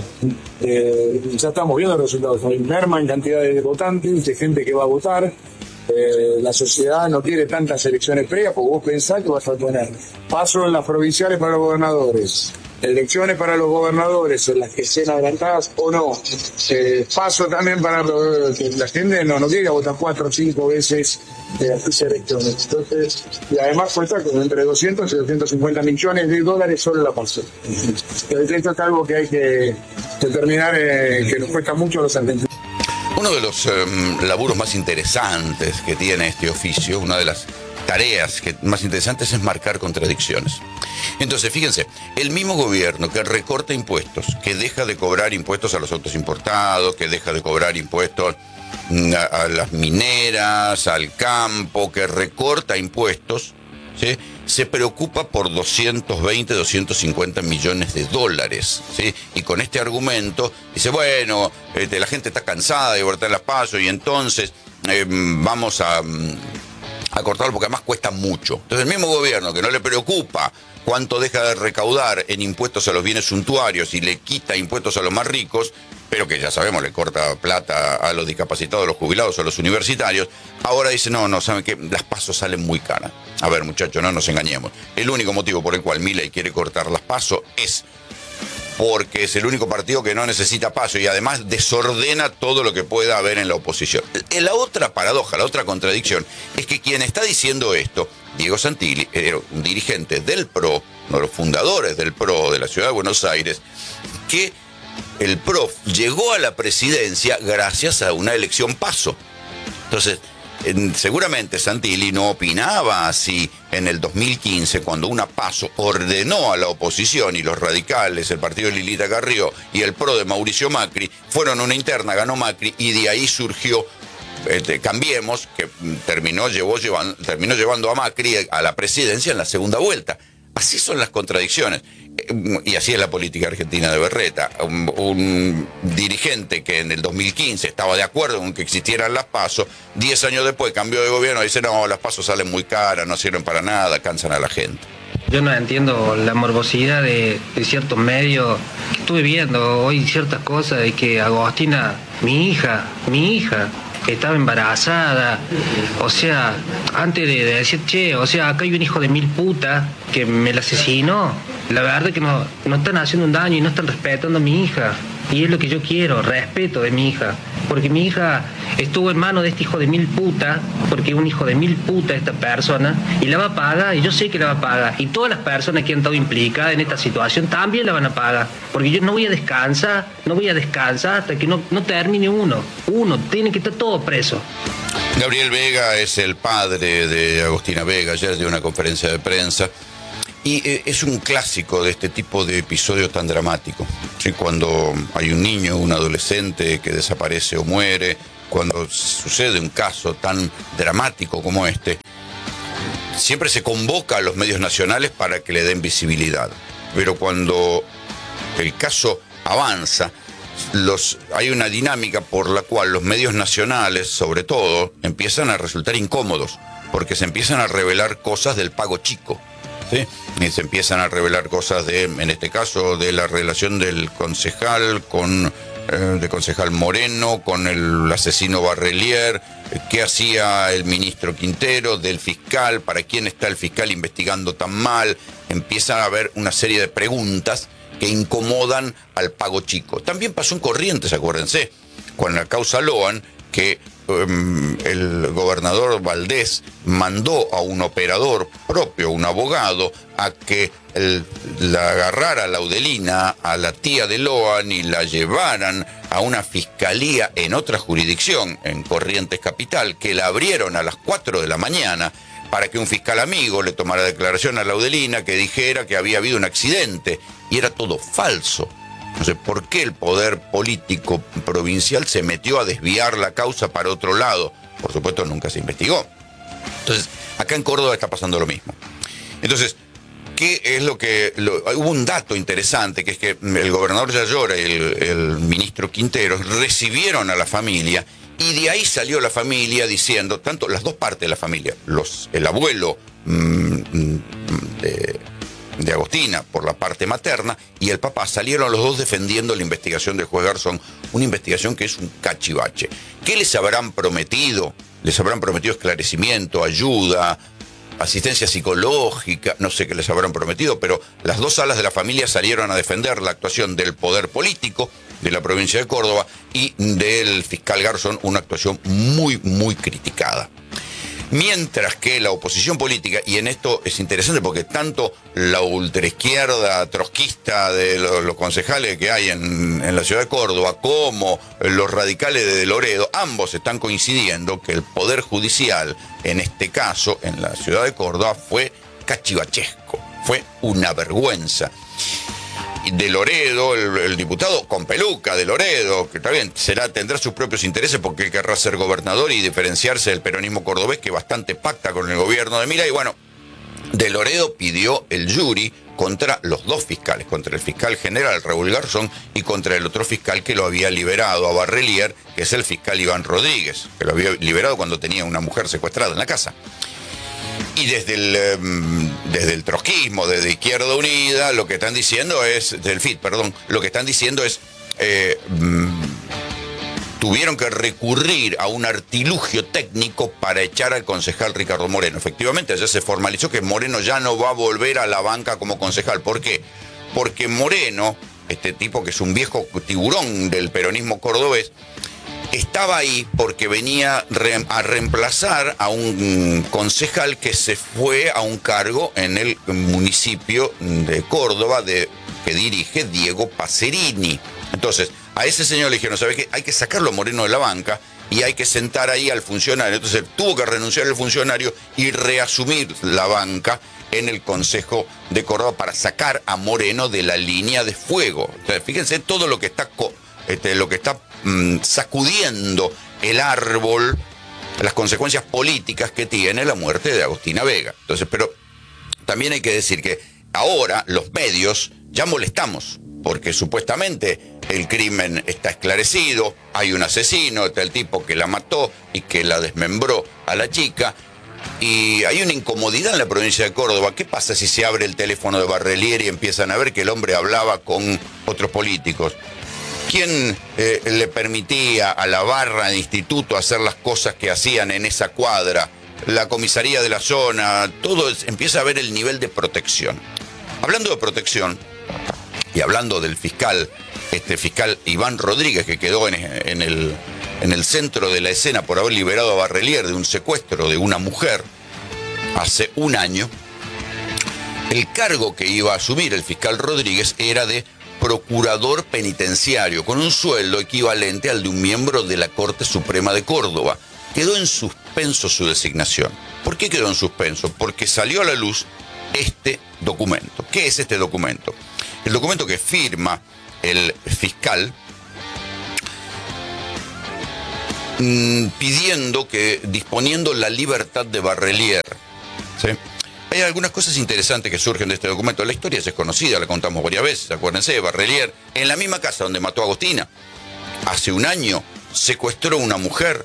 Ya estamos viendo los resultados. Hay merma en cantidad de votantes, de gente que va a votar. La sociedad no quiere tantas elecciones previas porque vos pensás que vas a tener PASO en las provinciales para los gobernadores, elecciones para los gobernadores, en las que sean adelantadas o no. PASO también para que la gente no quiere votar 4 o 5 veces de las elecciones. Entonces, y además cuesta con entre 200 y 250 millones de dólares solo la PASO. Esto es algo que hay que determinar, que nos cuesta mucho a los argentinos. Uno de los laburos más interesantes que tiene este oficio, una de las tareas más interesantes es marcar contradicciones. Entonces, fíjense, el mismo gobierno que recorta impuestos, que deja de cobrar impuestos a los autos importados, que deja de cobrar impuestos a las mineras, al campo, que recorta impuestos, ¿sí?, se preocupa por 220, 250 millones de dólares, ¿sí? Y con este argumento dice, bueno, la gente está cansada de cortar las PASO y entonces vamos a cortarlo porque además cuesta mucho. Entonces el mismo gobierno que no le preocupa cuánto deja de recaudar en impuestos a los bienes suntuarios y le quita impuestos a los más ricos, pero que ya sabemos le corta plata a los discapacitados, a los jubilados, a los universitarios, ahora dice, no, ¿saben qué? Las PASO salen muy caras. A ver, muchachos, no nos engañemos. El único motivo por el cual Milei quiere cortar las PASO es porque es el único partido que no necesita PASO y además desordena todo lo que pueda haber en la oposición. La otra paradoja, la otra contradicción, es que quien está diciendo esto, Diego Santilli, era un dirigente del PRO, uno de los fundadores del PRO de la Ciudad de Buenos Aires, que el PRO llegó a la presidencia gracias a una elección PASO. Entonces, seguramente Santilli no opinaba así en el 2015, cuando una PASO ordenó a la oposición y los radicales, el partido de Lilita Carrió y el PRO de Mauricio Macri, fueron a una interna, ganó Macri y de ahí surgió Cambiemos, que terminó llevando a Macri a la presidencia en la segunda vuelta. Así son las contradicciones. y así es la política argentina de Berreta, un dirigente que en el 2015 estaba de acuerdo con que existieran las PASO, 10 años después cambió de gobierno y dice, no, las PASO salen muy caras, no sirven para nada, cansan a la gente. Yo no entiendo la morbosidad de ciertos medios que estuve viendo hoy, ciertas cosas de que Agostina, mi hija, estaba embarazada, o sea, antes de decir, che, o sea, acá hay un hijo de mil putas que me la asesinó, la verdad es que no están haciendo un daño y no están respetando a mi hija, y es lo que yo quiero, respeto de mi hija, porque mi hija estuvo en manos de este hijo de mil putas, porque es un hijo de mil putas esta persona, y la va a pagar, y yo sé que la va a pagar, y todas las personas que han estado implicadas en esta situación también la van a pagar, porque yo no voy a descansar hasta que no termine uno tiene que estar todo preso. Gabriel Vega es el padre de Agostina Vega, ayer dio una conferencia de prensa, y es un clásico de este tipo de episodio tan dramático, ¿sí? Cuando hay un niño, un adolescente que desaparece o muere, cuando sucede un caso tan dramático como este, siempre se convoca a los medios nacionales para que le den visibilidad. Pero cuando el caso avanza, hay una dinámica por la cual los medios nacionales, sobre todo, empiezan a resultar incómodos, porque se empiezan a revelar cosas del pago chico, ¿sí? Y se empiezan a revelar cosas en este caso, de la relación del concejal de concejal Moreno con el asesino Barrelier, qué hacía el ministro Quintero, del fiscal, para quién está el fiscal investigando tan mal. Empiezan a haber una serie de preguntas que incomodan al pago chico. También pasó en Corrientes, acuérdense, con la causa Loan, que el gobernador Valdés mandó a un operador propio, un abogado, a que la agarrara Laudelina, a la tía de Loan, y la llevaran a una fiscalía en otra jurisdicción, en Corrientes Capital, que la abrieron a las 4 de la mañana para que un fiscal amigo le tomara declaración a Laudelina, que dijera que había habido un accidente, y era todo falso. No sé por qué el poder político provincial se metió a desviar la causa para otro lado. Por supuesto, nunca se investigó. Entonces, acá en Córdoba está pasando lo mismo. Entonces, ¿qué es hubo un dato interesante, que es que el gobernador Yayora y el ministro Quintero recibieron a la familia, y de ahí salió la familia diciendo, tanto las dos partes de la familia, el abuelo de Agostina por la parte materna y el papá, salieron los dos defendiendo la investigación del juez Garzón, una investigación que es un cachivache. ¿Qué les habrán prometido? Les habrán prometido esclarecimiento, ayuda, asistencia psicológica, no sé qué les habrán prometido, pero las dos alas de la familia salieron a defender la actuación del poder político de la provincia de Córdoba y del fiscal Garzón, una actuación muy, muy criticada. Mientras que la oposición política, y en esto es interesante porque tanto la ultraizquierda trotskista de los concejales que hay en la ciudad de Córdoba como los radicales de Loredo, ambos están coincidiendo que el poder judicial, en este caso, en la ciudad de Córdoba, fue cachivachesco, fue una vergüenza. De Loredo, el diputado con peluca de Loredo, que también tendrá sus propios intereses porque él querrá ser gobernador y diferenciarse del peronismo cordobés, que bastante pacta con el gobierno de Milei. Bueno, de Loredo pidió el jury contra los dos fiscales, contra el fiscal general Raúl Garzón y contra el otro fiscal que lo había liberado a Barrelier, que es el fiscal Iván Rodríguez, que lo había liberado cuando tenía una mujer secuestrada en la casa. Y desde el trotskismo, desde Izquierda Unida, lo que están diciendo es, del FIT, perdón, lo que están diciendo es, tuvieron que recurrir a un artilugio técnico para echar al concejal Ricardo Moreno. Efectivamente, ya se formalizó que Moreno ya no va a volver a la banca como concejal. ¿Por qué? Porque Moreno, este tipo que es un viejo tiburón del peronismo cordobés, estaba ahí porque venía a reemplazar a un concejal que se fue a un cargo en el municipio de Córdoba que dirige Diego Pacerini. Entonces, a ese señor le dijeron, ¿sabes qué? Hay que sacarlo a Moreno de la banca y hay que sentar ahí al funcionario. Entonces tuvo que renunciar el funcionario y reasumir la banca en el Consejo de Córdoba para sacar a Moreno de la línea de fuego. Entonces, fíjense todo lo que está sacudiendo el árbol, las consecuencias políticas que tiene la muerte de Agostina Vega. Entonces, pero también hay que decir que ahora los medios ya molestamos, porque supuestamente el crimen está esclarecido, hay un asesino, está el tipo que la mató y que la desmembró a la chica, y hay una incomodidad en la provincia de Córdoba. ¿Qué pasa si se abre el teléfono de Barrelier y empiezan a ver que el hombre hablaba con otros políticos? ¿Quién le permitía a la barra del instituto hacer las cosas que hacían en esa cuadra? La comisaría de la zona, empieza a ver el nivel de protección. Hablando de protección, y hablando del fiscal, fiscal Iván Rodríguez, que quedó en el centro de la escena por haber liberado a Barrelier de un secuestro de una mujer hace un año, el cargo que iba a asumir el fiscal Rodríguez era de procurador penitenciario, con un sueldo equivalente al de un miembro de la Corte Suprema de Córdoba. Quedó en suspenso su designación. ¿Por qué quedó en suspenso? Porque salió a la luz este documento. ¿Qué es este documento? El documento que firma el fiscal disponiendo la libertad de Barrelier. ¿Sí? Hay algunas cosas interesantes que surgen de este documento. La historia es conocida, la contamos varias veces. Acuérdense, Barrelier, en la misma casa donde mató a Agostina, hace un año secuestró a una mujer,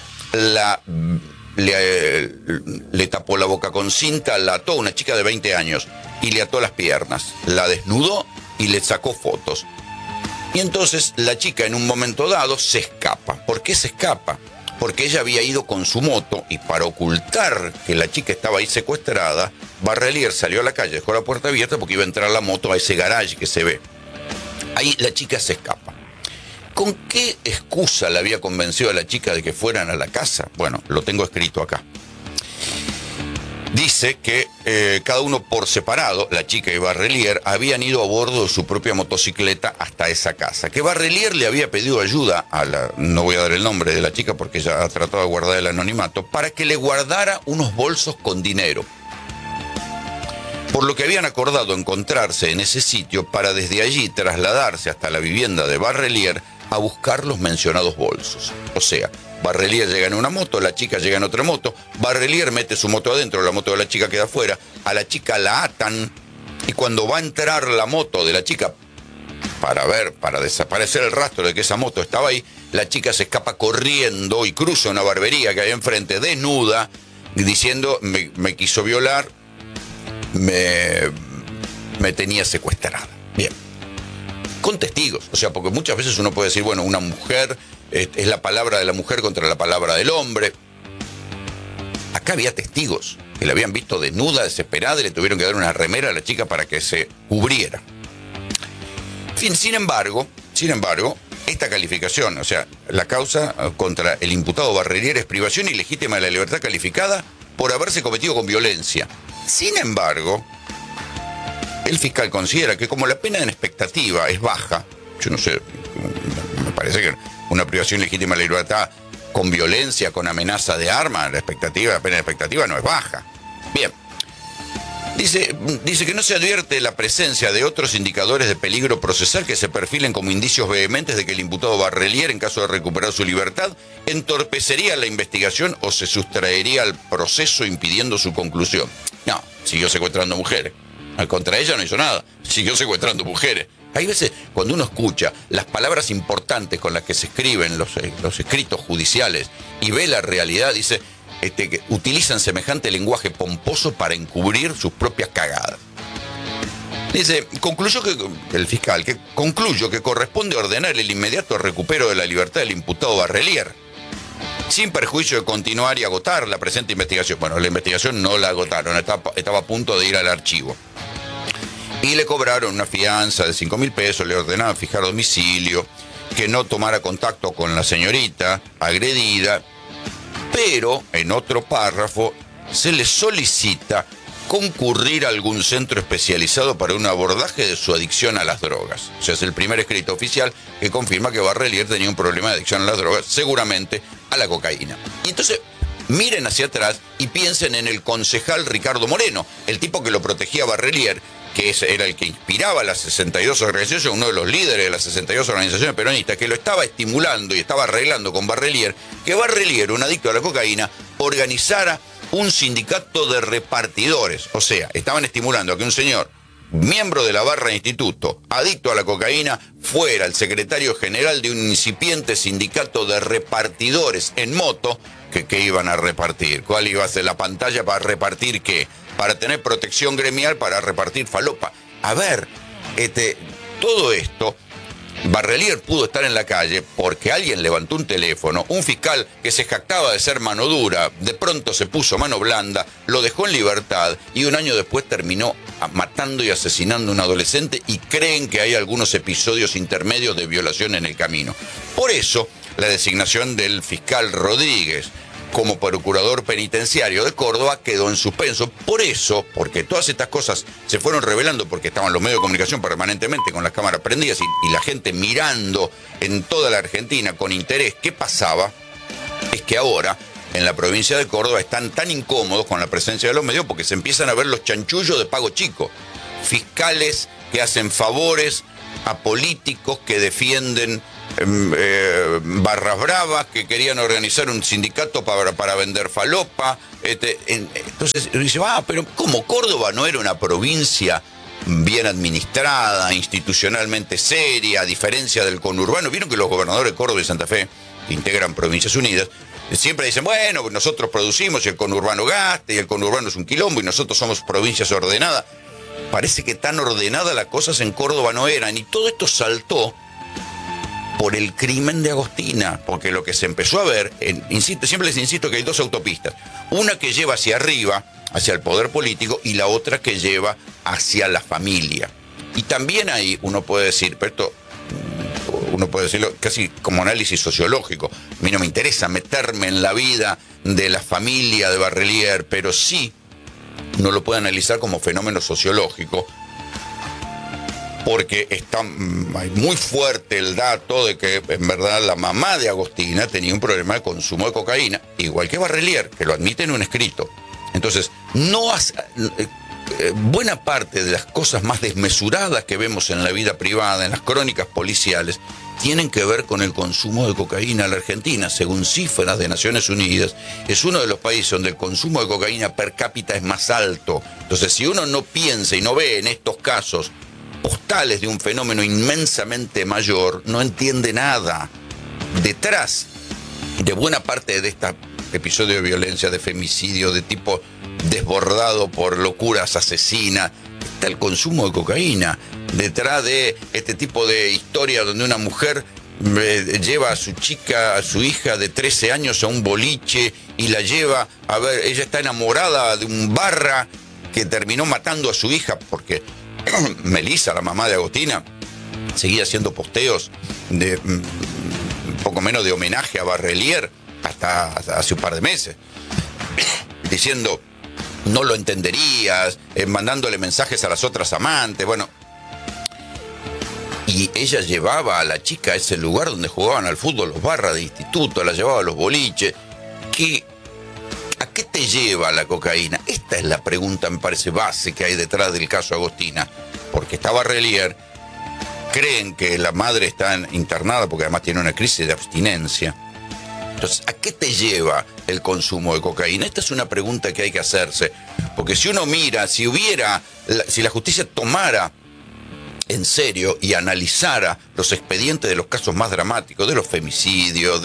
le tapó la boca con cinta, la ató a una chica de 20 años y le ató las piernas, la desnudó y le sacó fotos. Y entonces la chica en un momento dado se escapa. ¿Por qué se escapa? Porque ella había ido con su moto y para ocultar que la chica estaba ahí secuestrada, Barrelier salió a la calle, dejó la puerta abierta porque iba a entrar la moto a ese garage que se ve. Ahí la chica se escapa. ¿Con qué excusa le había convencido a la chica de que fueran a la casa? Bueno, lo tengo escrito acá. Dice que cada uno por separado, la chica y Barrelier, habían ido a bordo de su propia motocicleta hasta esa casa. Que Barrelier le había pedido ayuda no voy a dar el nombre de la chica porque ella ha tratado de guardar el anonimato, para que le guardara unos bolsos con dinero. Por lo que habían acordado encontrarse en ese sitio para desde allí trasladarse hasta la vivienda de Barrelier a buscar los mencionados bolsos. O sea, Barrelier llega en una moto, la chica llega en otra moto, Barrelier mete su moto adentro, la moto de la chica queda afuera, a la chica la atan y cuando va a entrar la moto de la chica para desaparecer el rastro de que esa moto estaba ahí, la chica se escapa corriendo y cruza una barbería que hay enfrente desnuda, diciendo me quiso violar, me tenía secuestrada. Bien. Con testigos, o sea, porque muchas veces uno puede decir, bueno, una mujer, es la palabra de la mujer contra la palabra del hombre. Acá había testigos que la habían visto desnuda, desesperada, y le tuvieron que dar una remera a la chica para que se cubriera. En fin, sin embargo, esta calificación, o sea, la causa contra el imputado Barrelier es privación ilegítima de la libertad calificada por haberse cometido con violencia. Sin embargo, el fiscal considera que como la pena en expectativa es baja, yo no sé, me parece que una privación legítima de la libertad con violencia, con amenaza de arma, la pena en expectativa no es baja. Bien. Dice que no se advierte la presencia de otros indicadores de peligro procesal que se perfilen como indicios vehementes de que el imputado Barrelier, en caso de recuperar su libertad, entorpecería la investigación o se sustraería al proceso impidiendo su conclusión. No, siguió secuestrando mujeres. Contra ella no hizo nada, siguió secuestrando mujeres. Hay veces, cuando uno escucha las palabras importantes con las que se escriben los escritos judiciales y ve la realidad, dice que utilizan semejante lenguaje pomposo para encubrir sus propias cagadas. Dice, el fiscal concluyó que corresponde ordenar el inmediato recupero de la libertad del imputado Barrelier, sin perjuicio de continuar y agotar la presente investigación. Bueno, la investigación no la agotaron, estaba a punto de ir al archivo. Y le cobraron una fianza de 5.000 pesos, le ordenaban fijar domicilio, que no tomara contacto con la señorita agredida, pero en otro párrafo se le solicita concurrir a algún centro especializado para un abordaje de su adicción a las drogas. O sea, es el primer escrito oficial que confirma que Barrelier tenía un problema de adicción a las drogas, seguramente a la cocaína. Y entonces, miren hacia atrás y piensen en el concejal Ricardo Moreno, el tipo que lo protegía a Barrelier, que era el que inspiraba a las 62 organizaciones, uno de los líderes de las 62 organizaciones peronistas, que lo estaba estimulando y estaba arreglando con Barrelier, que Barrelier, un adicto a la cocaína, organizara un sindicato de repartidores. O sea, estaban estimulando a que un señor miembro de la barra de instituto, adicto a la cocaína, fuera el secretario general de un incipiente sindicato de repartidores en moto, que iban a repartir. ¿Cuál iba a ser la pantalla para repartir qué? Para tener protección gremial, para repartir falopa. A ver, todo esto, Barrelier pudo estar en la calle porque alguien levantó un teléfono, un fiscal que se jactaba de ser mano dura, de pronto se puso mano blanda, lo dejó en libertad y un año después terminó matando y asesinando a un adolescente, y creen que hay algunos episodios intermedios de violación en el camino. Por eso, la designación del fiscal Rodríguez como procurador penitenciario de Córdoba quedó en suspenso. Por eso, porque todas estas cosas se fueron revelando, porque estaban los medios de comunicación permanentemente con las cámaras prendidas y la gente mirando en toda la Argentina con interés qué pasaba, es que ahora en la provincia de Córdoba están tan incómodos con la presencia de los medios porque se empiezan a ver los chanchullos de pago chico. Fiscales que hacen favores a políticos que defienden barras bravas, que querían organizar un sindicato para vender falopa. Entonces dice, pero ¿cómo Córdoba no era una provincia bien administrada, institucionalmente seria, a diferencia del conurbano? Vieron que los gobernadores de Córdoba y Santa Fe, que integran Provincias Unidas, siempre dicen, bueno, nosotros producimos y el conurbano gasta, y el conurbano es un quilombo, y nosotros somos provincias ordenadas. Parece que tan ordenadas las cosas en Córdoba no eran, y todo esto saltó por el crimen de Agostina, porque lo que se empezó a ver, siempre les insisto que hay dos autopistas, una que lleva hacia arriba, hacia el poder político, y la otra que lleva hacia la familia. Y también ahí uno puede decir, pero esto uno puede decirlo casi como análisis sociológico, a mí no me interesa meterme en la vida de la familia de Barrelier, pero sí uno lo puede analizar como fenómeno sociológico, porque está muy fuerte el dato de que en verdad la mamá de Agostina tenía un problema de consumo de cocaína, igual que Barrelier, que lo admite en un escrito. Entonces, buena parte de las cosas más desmesuradas que vemos en la vida privada, en las crónicas policiales, tienen que ver con el consumo de cocaína. La Argentina, según cifras de Naciones Unidas, es uno de los países donde el consumo de cocaína per cápita es más alto. Entonces, si uno no piensa y no ve en estos casos postales de un fenómeno inmensamente mayor, no entiende nada. Detrás de buena parte de este episodio de violencia, de femicidio, de tipo desbordado por locuras asesinas, está el consumo de cocaína. Detrás de este tipo de historia donde una mujer lleva a su chica, a su hija de 13 años a un boliche y la lleva a ver, ella está enamorada de un barra que terminó matando a su hija porque Melissa, la mamá de Agostina, seguía haciendo posteos de poco menos de homenaje a Barrelier hasta hace un par de meses, diciendo no lo entenderías, mandándole mensajes a las otras amantes, bueno. Y ella llevaba a la chica a ese lugar donde jugaban al fútbol los barras de instituto, la llevaba a los boliches. ¿A qué te lleva la cocaína? Esta es la pregunta, me parece, base que hay detrás del caso Agostina. Porque está Barrelier, creen que la madre está internada porque además tiene una crisis de abstinencia. Entonces, ¿a qué te lleva el consumo de cocaína? Esta es una pregunta que hay que hacerse. Porque si uno mira, si la justicia tomara en serio y analizara los expedientes de los casos más dramáticos, de los femicidios,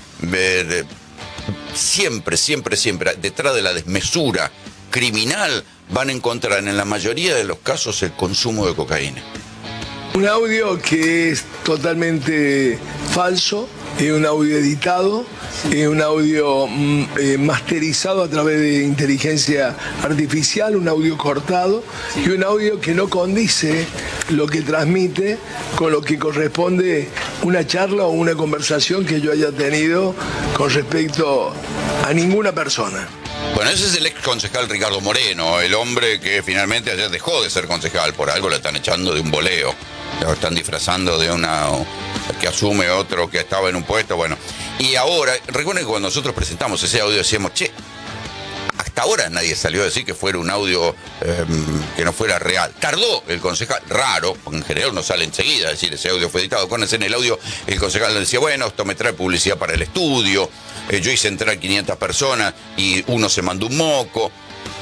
siempre, detrás de la desmesura criminal, van a encontrar en la mayoría de los casos el consumo de cocaína. Un audio que es totalmente falso, es un audio editado, es un audio masterizado a través de inteligencia artificial, un audio cortado y un audio que no condice lo que transmite con lo que corresponde una charla o una conversación que yo haya tenido con respecto a ninguna persona. Bueno, ese es el ex concejal Ricardo Moreno, el hombre que finalmente ayer dejó de ser concejal, por algo le están echando de un boleo, lo están disfrazando de que asume otro que estaba en un puesto, bueno. Y ahora, recuerden que cuando nosotros presentamos ese audio decíamos, hasta ahora nadie salió a decir que fuera un audio que no fuera real. Tardó el concejal, raro, porque en general no sale enseguida, es decir, ese audio fue editado. Acuérdense, en el audio el concejal le decía, bueno, esto me trae publicidad para el estudio, yo hice entrar 500 personas y uno se mandó un moco.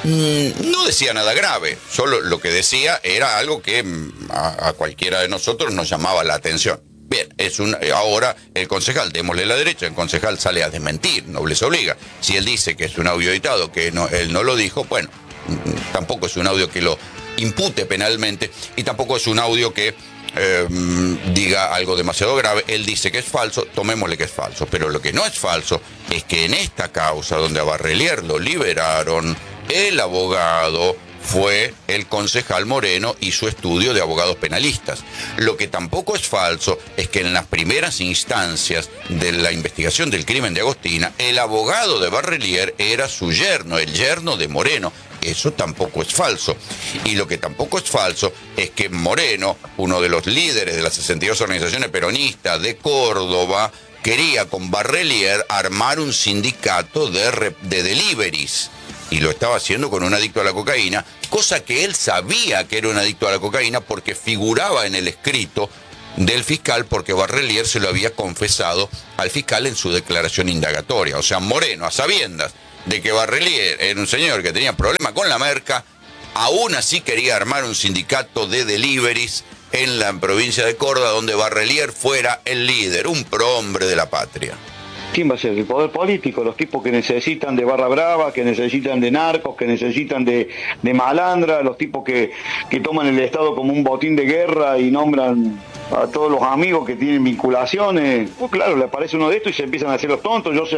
No decía nada grave, solo lo que decía era algo que a cualquiera de nosotros nos llamaba la atención. Bien, ahora el concejal, démosle la derecha, el concejal sale a desmentir, no les obliga. Si él dice que es un audio editado, que él no lo dijo, bueno, tampoco es un audio que lo impute penalmente y tampoco es un audio que diga algo demasiado grave. Él dice que es falso, tomémosle que es falso. Pero lo que no es falso es que en esta causa donde a Barrelier lo liberaron, el abogado fue el concejal Moreno y su estudio de abogados penalistas. Lo que tampoco es falso es que en las primeras instancias de la investigación del crimen de Agostina, el abogado de Barrelier era su yerno, el yerno de Moreno. Eso tampoco es falso. Y lo que tampoco es falso es que Moreno, uno de los líderes de las 62 organizaciones peronistas de Córdoba, quería con Barrelier armar un sindicato de deliveries. Y lo estaba haciendo con un adicto a la cocaína, cosa que él sabía que era un adicto a la cocaína porque figuraba en el escrito del fiscal, porque Barrelier se lo había confesado al fiscal en su declaración indagatoria. O sea, Moreno, a sabiendas de que Barrelier era un señor que tenía problemas con la merca, aún así quería armar un sindicato de deliveries en la provincia de Córdoba, donde Barrelier fuera el líder, un prohombre de la patria. ¿Quién va a ser? El poder político, los tipos que necesitan de barra brava, que necesitan de narcos, que necesitan de malandra, los tipos que toman el Estado como un botín de guerra y nombran a todos los amigos que tienen vinculaciones. Pues claro, le aparece uno de estos y se empiezan a hacer los tontos. Yo sé